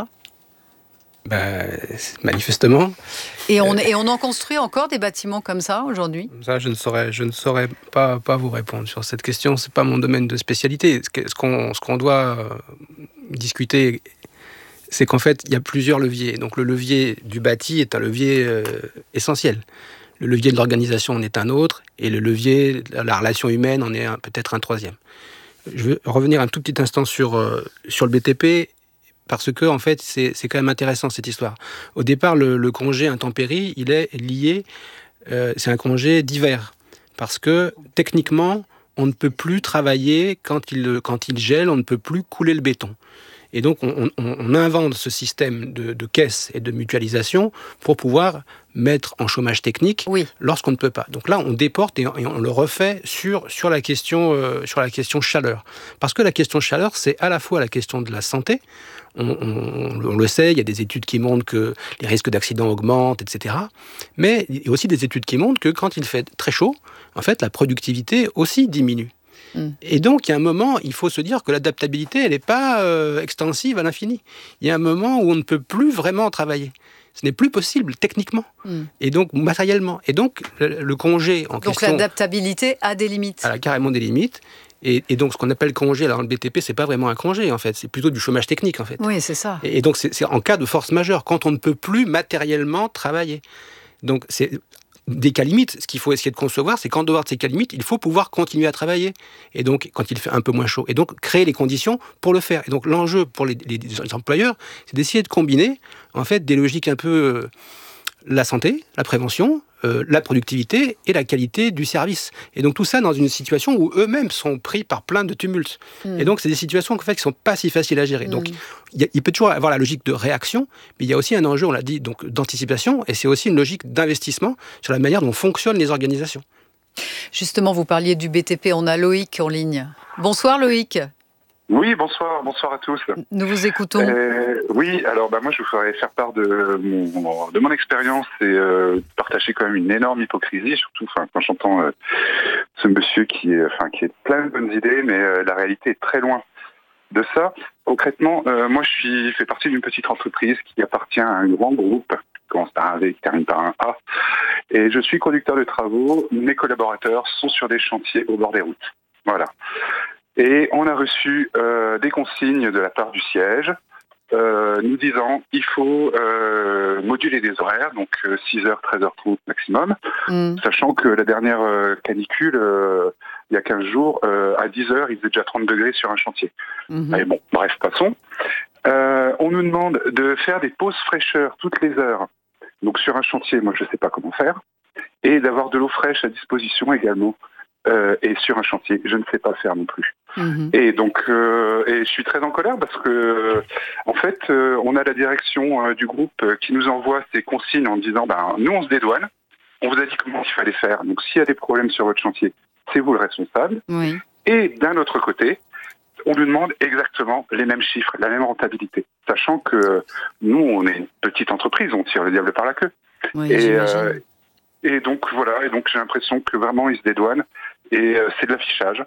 Manifestement. Et on en construit encore des bâtiments comme ça aujourd'hui ? Ça, je ne saurais pas vous répondre sur cette question. C'est pas mon domaine de spécialité. Ce qu'on doit discuter, c'est qu'en fait, il y a plusieurs leviers. Donc le levier du bâti est un levier essentiel. Le levier de l'organisation en est un autre, et le levier de la relation humaine en est peut-être un troisième. Je veux revenir un tout petit instant sur le BTP, parce que en fait, c'est quand même intéressant cette histoire. Au départ, le congé intempérie, il est lié, c'est un congé d'hiver, parce que techniquement, on ne peut plus travailler quand il gèle, on ne peut plus couler le béton. Et donc, on invente ce système de caisse et de mutualisation pour pouvoir mettre en chômage technique lorsqu'on ne peut pas. Donc là, on déporte et on le refait sur la question chaleur. Parce que la question chaleur, c'est à la fois la question de la santé. On le sait, il y a des études qui montrent que les risques d'accidents augmentent, etc. Mais il y a aussi des études qui montrent que quand il fait très chaud, en fait, la productivité aussi diminue. Et donc, il y a un moment, il faut se dire que l'adaptabilité, elle n'est pas extensive à l'infini. Il y a un moment où on ne peut plus vraiment travailler. Ce n'est plus possible techniquement, et donc matériellement. Et donc, le congé en question... Donc l'adaptabilité a des limites. Elle a carrément des limites. Et donc, ce qu'on appelle congé, là, dans le BTP, c'est pas vraiment un congé, en fait. C'est plutôt du chômage technique, en fait. Oui, c'est ça. Et donc, c'est en cas de force majeure, quand on ne peut plus matériellement travailler. Donc, c'est... des cas limites, ce qu'il faut essayer de concevoir, c'est qu'en dehors de ces cas limites, il faut pouvoir continuer à travailler. Et donc, quand il fait un peu moins chaud. Et donc, créer les conditions pour le faire. Et donc, l'enjeu pour les employeurs, c'est d'essayer de combiner, en fait, des logiques un peu la santé, la prévention, la productivité et la qualité du service. Et donc, tout ça dans une situation où eux-mêmes sont pris par plein de tumultes. Et donc, c'est des situations, en fait, qui sont pas si faciles à gérer. Donc, il peut toujours avoir la logique de réaction, mais il y a aussi un enjeu, on l'a dit, donc d'anticipation, et c'est aussi une logique d'investissement sur la manière dont fonctionnent les organisations. Justement, vous parliez du BTP, on a Loïc en ligne. Bonsoir Loïc. Oui, bonsoir à tous. Nous vous écoutons. Oui, alors moi je voudrais faire part de mon expérience et partager quand même une énorme hypocrisie, surtout quand j'entends ce monsieur qui est plein de bonnes idées, mais la réalité est très loin de ça. Concrètement, moi je fais partie d'une petite entreprise qui appartient à un grand groupe qui commence par un V, qui termine par un A, et je suis conducteur de travaux. Mes collaborateurs sont sur des chantiers au bord des routes. Voilà. Et on a reçu des consignes de la part du siège nous disant il faut moduler des horaires, donc 6h, 13h30 maximum, sachant que la dernière canicule, il y a 15 jours, à 10h, il faisait déjà 30 degrés sur un chantier. Mais bon, bref, passons. On nous demande de faire des pauses fraîcheur toutes les heures. Donc sur un chantier, moi je ne sais pas comment faire. Et d'avoir de l'eau fraîche à disposition également. et sur un chantier, je ne sais pas le faire non plus. Et donc, et je suis très en colère parce que, en fait, on a la direction du groupe qui nous envoie ces consignes en disant, nous on se dédouane, on vous a dit comment il fallait faire. Donc, s'il y a des problèmes sur votre chantier, c'est vous le responsable. Oui. Et d'un autre côté, on nous demande exactement les mêmes chiffres, la même rentabilité, sachant que nous, on est une petite entreprise, on tire le diable par la queue. Oui, et donc voilà, et donc j'ai l'impression que vraiment ils se dédouanent et c'est de l'affichage.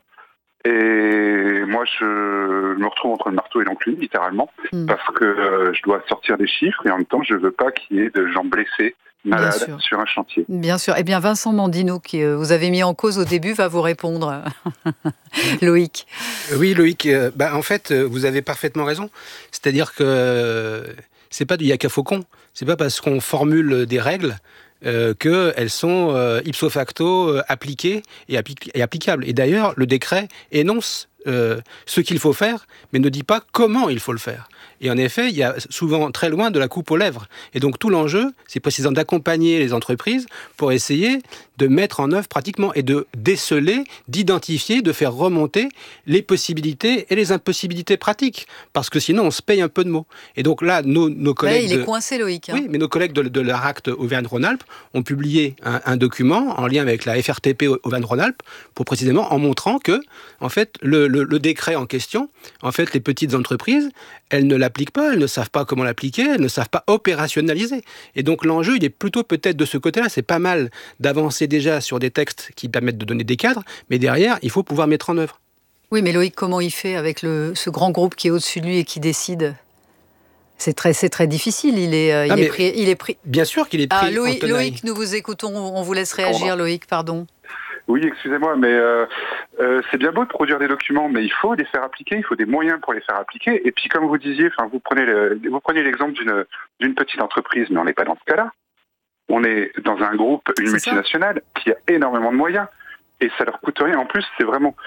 Et moi, je me retrouve entre le marteau et l'enclume, littéralement, parce que je dois sortir des chiffres et en même temps, je veux pas qu'il y ait de gens blessés, malades sur un chantier. Bien sûr. Eh bien, Vincent Mandino, qui vous avez mis en cause au début, va vous répondre. Loïc. Oui, Loïc. En fait, vous avez parfaitement raison. C'est-à-dire que c'est pas du yaka faucon. C'est pas parce qu'on formule des règles qu'elles sont ipso facto appliquées et applicables. Et d'ailleurs, le décret énonce ce qu'il faut faire, mais ne dit pas comment il faut le faire. Et en effet, il y a souvent très loin de la coupe aux lèvres. Et donc tout l'enjeu, c'est précisément d'accompagner les entreprises pour essayer de mettre en œuvre pratiquement et de déceler, d'identifier, de faire remonter les possibilités et les impossibilités pratiques. Parce que sinon, on se paye un peu de mots. Et donc là, nos collègues... il est coincé, Loïc. Oui, mais nos collègues de l'ARACT Auvergne-Rhône-Alpes ont publié un document en lien avec la FRTP Auvergne-Rhône-Alpes pour précisément en montrant que, en fait, le décret en question, en fait, les petites entreprises, elles ne l'appliquent pas, elles ne savent pas comment l'appliquer, elles ne savent pas opérationnaliser. Et donc l'enjeu, il est plutôt peut-être de ce côté-là. C'est pas mal d'avancer déjà sur des textes qui permettent de donner des cadres, mais derrière, il faut pouvoir mettre en œuvre. Oui, mais Loïc, comment il fait avec ce grand groupe qui est au-dessus de lui et qui décide ? C'est très difficile. Il est pris. Bien sûr qu'il est pris. Loïc, nous vous écoutons. On vous laisse réagir, Loïc, pardon. Oui, excusez-moi, mais c'est bien beau de produire des documents, mais il faut les faire appliquer, il faut des moyens pour les faire appliquer. Et puis, comme vous disiez, vous prenez l'exemple d'une petite entreprise, mais on n'est pas dans ce cas-là. On est dans un groupe, une multinationale, qui a énormément de moyens. Et ça leur coûte rien. En plus, c'est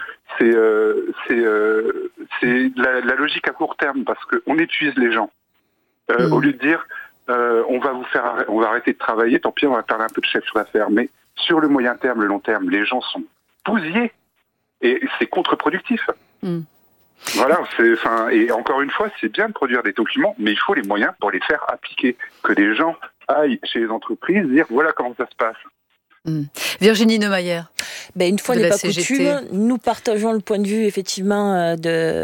la logique à court terme, parce qu'on épuise les gens. Au lieu de dire, on va arrêter de travailler, tant pis, on va perdre un peu de chiffre d'affaires. Mais sur le moyen terme, le long terme, les gens sont bousillés. Et c'est contre-productif. Voilà, et encore une fois, c'est bien de produire des documents, mais il faut les moyens pour les faire appliquer. Que des gens aillent chez les entreprises dire voilà comment ça se passe. Virginie Neumayer. Une fois n'est pas coutume, nous partageons le point de vue effectivement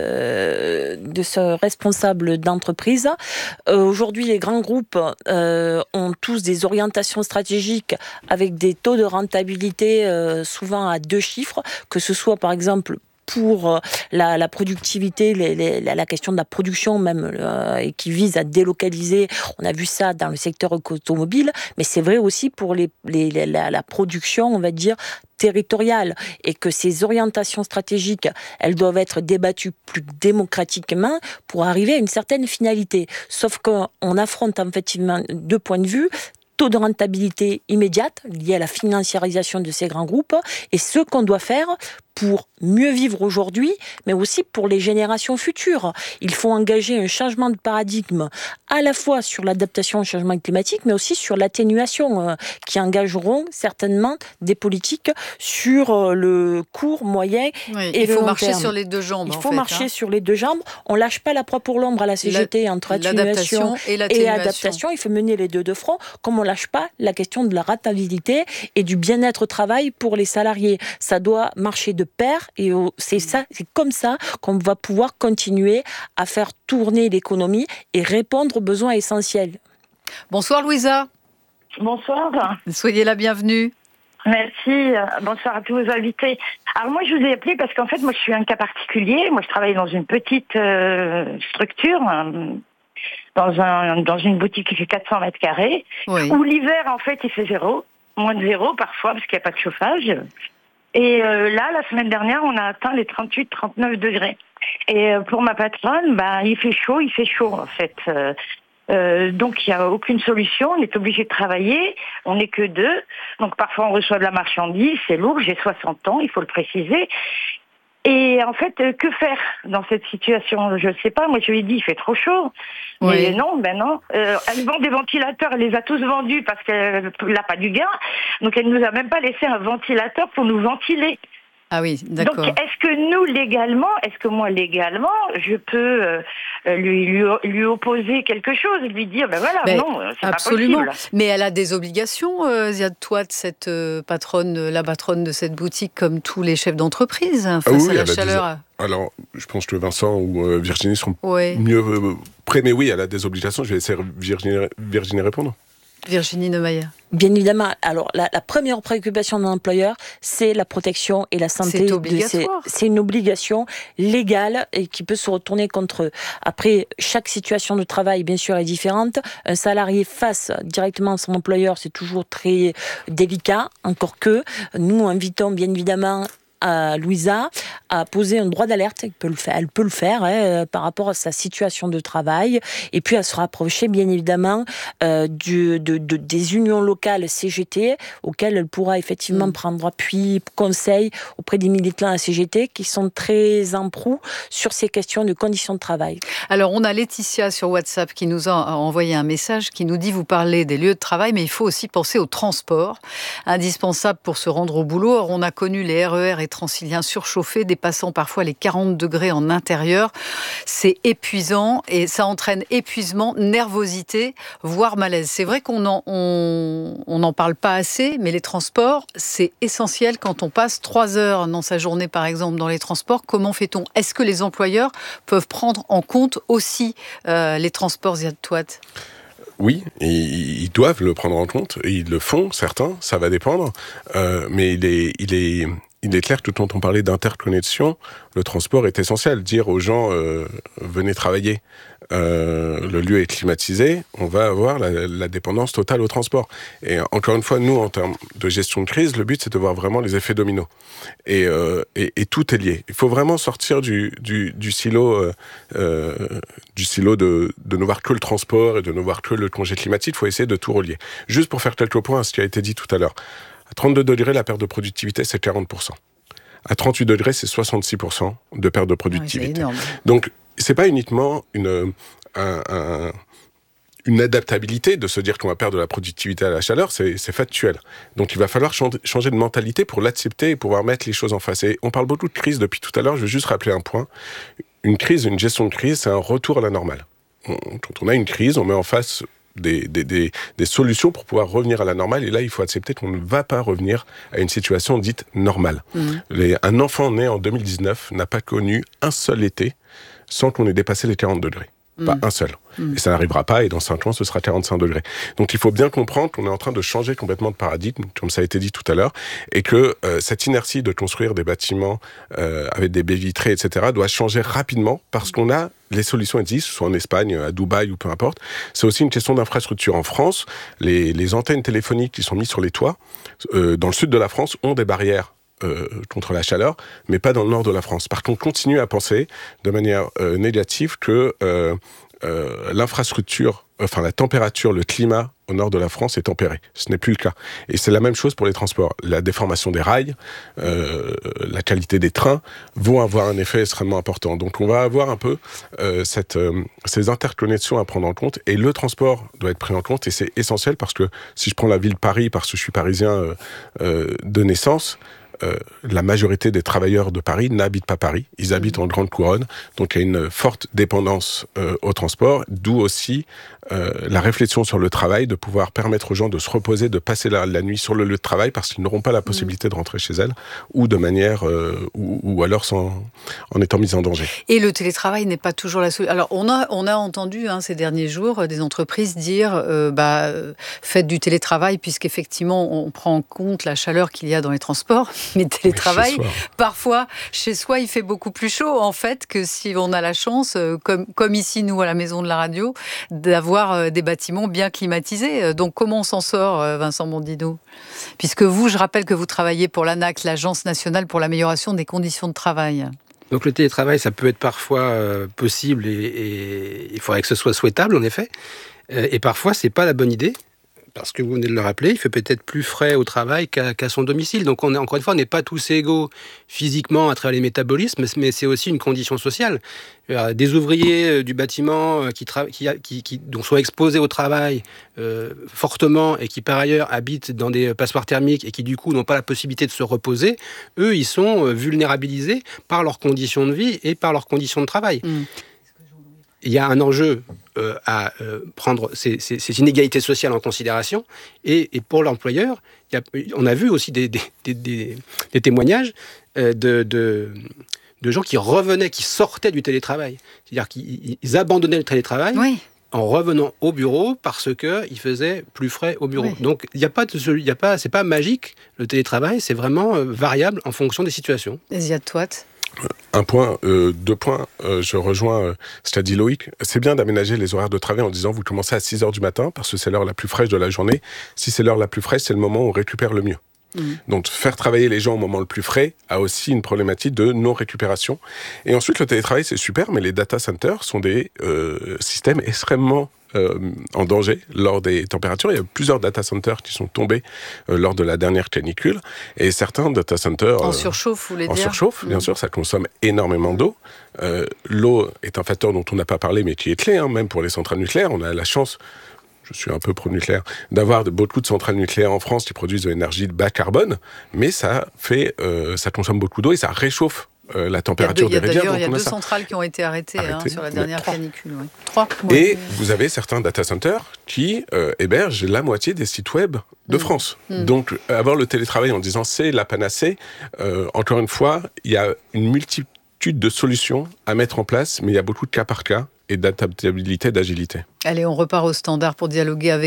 de ce responsable d'entreprise. Aujourd'hui, les grands groupes ont tous des orientations stratégiques avec des taux de rentabilité souvent à 2 chiffres, que ce soit par exemple pour la productivité, la question de la production même, et qui vise à délocaliser. On a vu ça dans le secteur automobile, mais c'est vrai aussi pour la production, on va dire, territoriale, et que ces orientations stratégiques, elles doivent être débattues plus démocratiquement pour arriver à une certaine finalité. Sauf qu'on affronte effectivement 2 points de vue. Taux de rentabilité immédiate lié à la financiarisation de ces grands groupes et ce qu'on doit faire pour mieux vivre aujourd'hui, mais aussi pour les générations futures. Il faut engager un changement de paradigme à la fois sur l'adaptation au changement climatique, mais aussi sur l'atténuation, qui engageront certainement des politiques sur le court, moyen et long terme. Il faut marcher sur les 2 jambes. Il faut marcher sur les 2 jambes. On lâche pas la proie pour l'ombre à la CGT entre atténuation et adaptation. Il faut mener les 2 de front, comme on lâche pas la question de la rentabilité et du bien-être au travail pour les salariés. Ça doit marcher de pair et c'est comme ça qu'on va pouvoir continuer à faire tourner l'économie et répondre aux besoins essentiels. Bonsoir Louisa. Bonsoir. Soyez la bienvenue. Merci. Bonsoir à tous vos invités. Alors moi je vous ai appelé parce qu'en fait moi je suis un cas particulier. Moi je travaille dans une petite structure. Dans une boutique qui fait 400 mètres carrés, où l'hiver, en fait, il fait 0, moins de 0 parfois, parce qu'il n'y a pas de chauffage. Et là, la semaine dernière, on a atteint les 38-39 degrés. Et pour ma patronne, il fait chaud, en fait. Donc, il n'y a aucune solution, on est obligé de travailler, on n'est que 2. Donc, parfois, on reçoit de la marchandise, c'est lourd, j'ai 60 ans, il faut le préciser. Et en fait, que faire dans cette situation ? Je ne sais pas. Moi, je lui ai dit, il fait trop chaud. Mais non. Elle vend des ventilateurs. Elle les a tous vendus parce qu'elle n'a pas du gain. Donc, elle ne nous a même pas laissé un ventilateur pour nous ventiler. Ah oui, d'accord. Donc, est-ce que moi légalement, je peux lui opposer quelque chose, lui dire, non, c'est absolument. pas possible. Mais elle a des obligations, Ziad Touat, cette patronne, la patronne de cette boutique, comme tous les chefs d'entreprise, face à la chaleur. Alors, je pense que Vincent ou Virginie seront mieux prêts, mais oui, elle a des obligations. Je vais laisser Virginie répondre. Virginie Neumayer. Bien évidemment. Alors, la première préoccupation de l'employeur, c'est la protection et la santé. C'est obligatoire. C'est une obligation légale et qui peut se retourner contre eux. Après, chaque situation de travail, bien sûr, est différente. Un salarié face directement à son employeur, c'est toujours très délicat. Encore que, nous invitons bien évidemment à Louisa à poser un droit d'alerte. Elle peut le faire par rapport à sa situation de travail, et puis à se rapprocher bien évidemment des unions locales CGT auxquelles elle pourra effectivement prendre appui, conseil auprès des militants à la CGT qui sont très en proue sur ces questions de conditions de travail. Alors on a Laetitia sur WhatsApp qui nous a envoyé un message qui nous dit: vous parlez des lieux de travail, mais il faut aussi penser au transport, indispensable pour se rendre au boulot. Or, on a connu les RER et Transilien surchauffés, dépassant parfois les 40 degrés en intérieur. C'est épuisant et ça entraîne épuisement, nervosité, voire malaise. C'est vrai qu'on n'en parle pas assez, mais les transports, c'est essentiel quand on passe 3 heures dans sa journée, par exemple, dans les transports. Comment fait-on ? Est-ce que les employeurs peuvent prendre en compte aussi les transports, Ziad Touat ? Oui, ils doivent le prendre en compte, et ils le font, certains, ça va dépendre, mais il est clair que quand on parlait d'interconnexion, le transport est essentiel. Dire aux gens, venez travailler, le lieu est climatisé, on va avoir la dépendance totale au transport. Et encore une fois, nous, en termes de gestion de crise, le but, c'est de voir vraiment les effets dominos. Et tout est lié. Il faut vraiment sortir du silo de ne voir que le transport et de ne voir que le congé climatique. Il faut essayer de tout relier. Juste pour faire quelques points à ce qui a été dit tout à l'heure. À 32 degrés, la perte de productivité, c'est 40%. À 38 degrés, c'est 66% de perte de productivité. Ouais, donc, c'est pas uniquement une adaptabilité de se dire qu'on va perdre de la productivité à la chaleur, c'est factuel. Donc, il va falloir changer de mentalité pour l'accepter et pouvoir mettre les choses en face. Et on parle beaucoup de crise depuis tout à l'heure, je vais juste rappeler un point. Une crise, une gestion de crise, c'est un retour à la normale. Quand on a une crise, on met en face des solutions pour pouvoir revenir à la normale, et là il faut accepter qu'on ne va pas revenir à une situation dite normale. Un enfant né en 2019 n'a pas connu un seul été sans qu'on ait dépassé les 40 degrés. Pas un seul. Et ça n'arrivera pas, et dans 5 ans, ce sera 45 degrés. Donc il faut bien comprendre qu'on est en train de changer complètement de paradigme, comme ça a été dit tout à l'heure, et que cette inertie de construire des bâtiments avec des baies vitrées, etc., doit changer rapidement, parce qu'on a les solutions existent, soit en Espagne, à Dubaï ou peu importe. C'est aussi une question d'infrastructure. En France, les antennes téléphoniques qui sont mises sur les toits, dans le sud de la France, ont des barrières contre la chaleur, mais pas dans le nord de la France. Par contre, on continue à penser de manière négative que l'infrastructure, enfin la température, le climat au nord de la France est tempéré. Ce n'est plus le cas. Et c'est la même chose pour les transports. La déformation des rails, la qualité des trains vont avoir un effet extrêmement important. Donc on va avoir un peu ces interconnexions à prendre en compte, et le transport doit être pris en compte, et c'est essentiel parce que si je prends la ville de Paris, parce que je suis parisien de naissance, la majorité des travailleurs de Paris n'habitent pas Paris, ils habitent en grande couronne, donc il y a une forte dépendance au transport, d'où aussi la réflexion sur le travail, de pouvoir permettre aux gens de se reposer, de passer la nuit sur le lieu de travail, parce qu'ils n'auront pas la possibilité de rentrer chez elles, ou de manière, ou alors en étant mis en danger. Et le télétravail n'est pas toujours la solution. Alors on a entendu ces derniers jours des entreprises dire faites du télétravail, puisqu'effectivement on prend en compte la chaleur qu'il y a dans les transports. Mais télétravail, parfois, chez soi, il fait beaucoup plus chaud, en fait, que si on a la chance, comme ici, nous, à la Maison de la Radio, d'avoir des bâtiments bien climatisés. Donc, comment on s'en sort, Vincent Mondino ? Puisque vous, je rappelle que vous travaillez pour l'ANAC, l'Agence nationale pour l'amélioration des conditions de travail. Donc, le télétravail, ça peut être parfois possible, et il faudrait que ce soit souhaitable, en effet. Et parfois, c'est pas la bonne idée. parce que vous venez de le rappeler, il fait peut-être plus frais au travail qu'à son domicile. Donc encore une fois, on n'est pas tous égaux physiquement à travers les métabolismes, mais c'est aussi une condition sociale. Des ouvriers du bâtiment qui sont exposés au travail fortement et qui par ailleurs habitent dans des passoires thermiques et qui du coup n'ont pas la possibilité de se reposer, eux, ils sont vulnérabilisés par leurs conditions de vie et par leurs conditions de travail. Il y a un enjeu à prendre ces inégalités sociales en considération. Et pour l'employeur, on a vu aussi des témoignages de gens qui revenaient, qui sortaient du télétravail. C'est-à-dire qu'ils abandonnaient le télétravail en revenant au bureau parce qu'il faisait plus frais au bureau. Oui. Donc, c'est pas magique, le télétravail, c'est vraiment variable en fonction des situations. Ziad Touat. Un point, 2 points, je rejoins ce qu'a dit Loïc. C'est bien d'aménager les horaires de travail en disant vous commencez à 6h du matin parce que c'est l'heure la plus fraîche de la journée. Si c'est l'heure la plus fraîche, c'est le moment où on récupère le mieux. Donc faire travailler les gens au moment le plus frais a aussi une problématique de non-récupération. Et ensuite, le télétravail, c'est super, mais les data centers sont des systèmes extrêmement en danger lors des températures. Il y a plusieurs data centers qui sont tombés lors de la dernière canicule. Et certains data centers... En surchauffe, vous voulez dire ? En surchauffe, bien sûr, ça consomme énormément d'eau. L'eau est un facteur dont on n'a pas parlé, mais qui est clé, même pour les centrales nucléaires. On a la chance... Je suis un peu pro-nucléaire, d'avoir beaucoup de centrales nucléaires en France qui produisent de l'énergie de bas carbone, mais ça consomme beaucoup d'eau et ça réchauffe la température des rivières. D'ailleurs, il y a 2 centrales qui ont été arrêtées sur la dernière canicule. 3. Et vous avez certains data centers qui hébergent la moitié des sites web de France. Donc, avoir le télétravail en disant c'est la panacée, encore une fois, il y a une multitude de solutions à mettre en place, mais il y a beaucoup de cas par cas et d'adaptabilité, d'agilité. Allez, on repart au standard pour dialoguer avec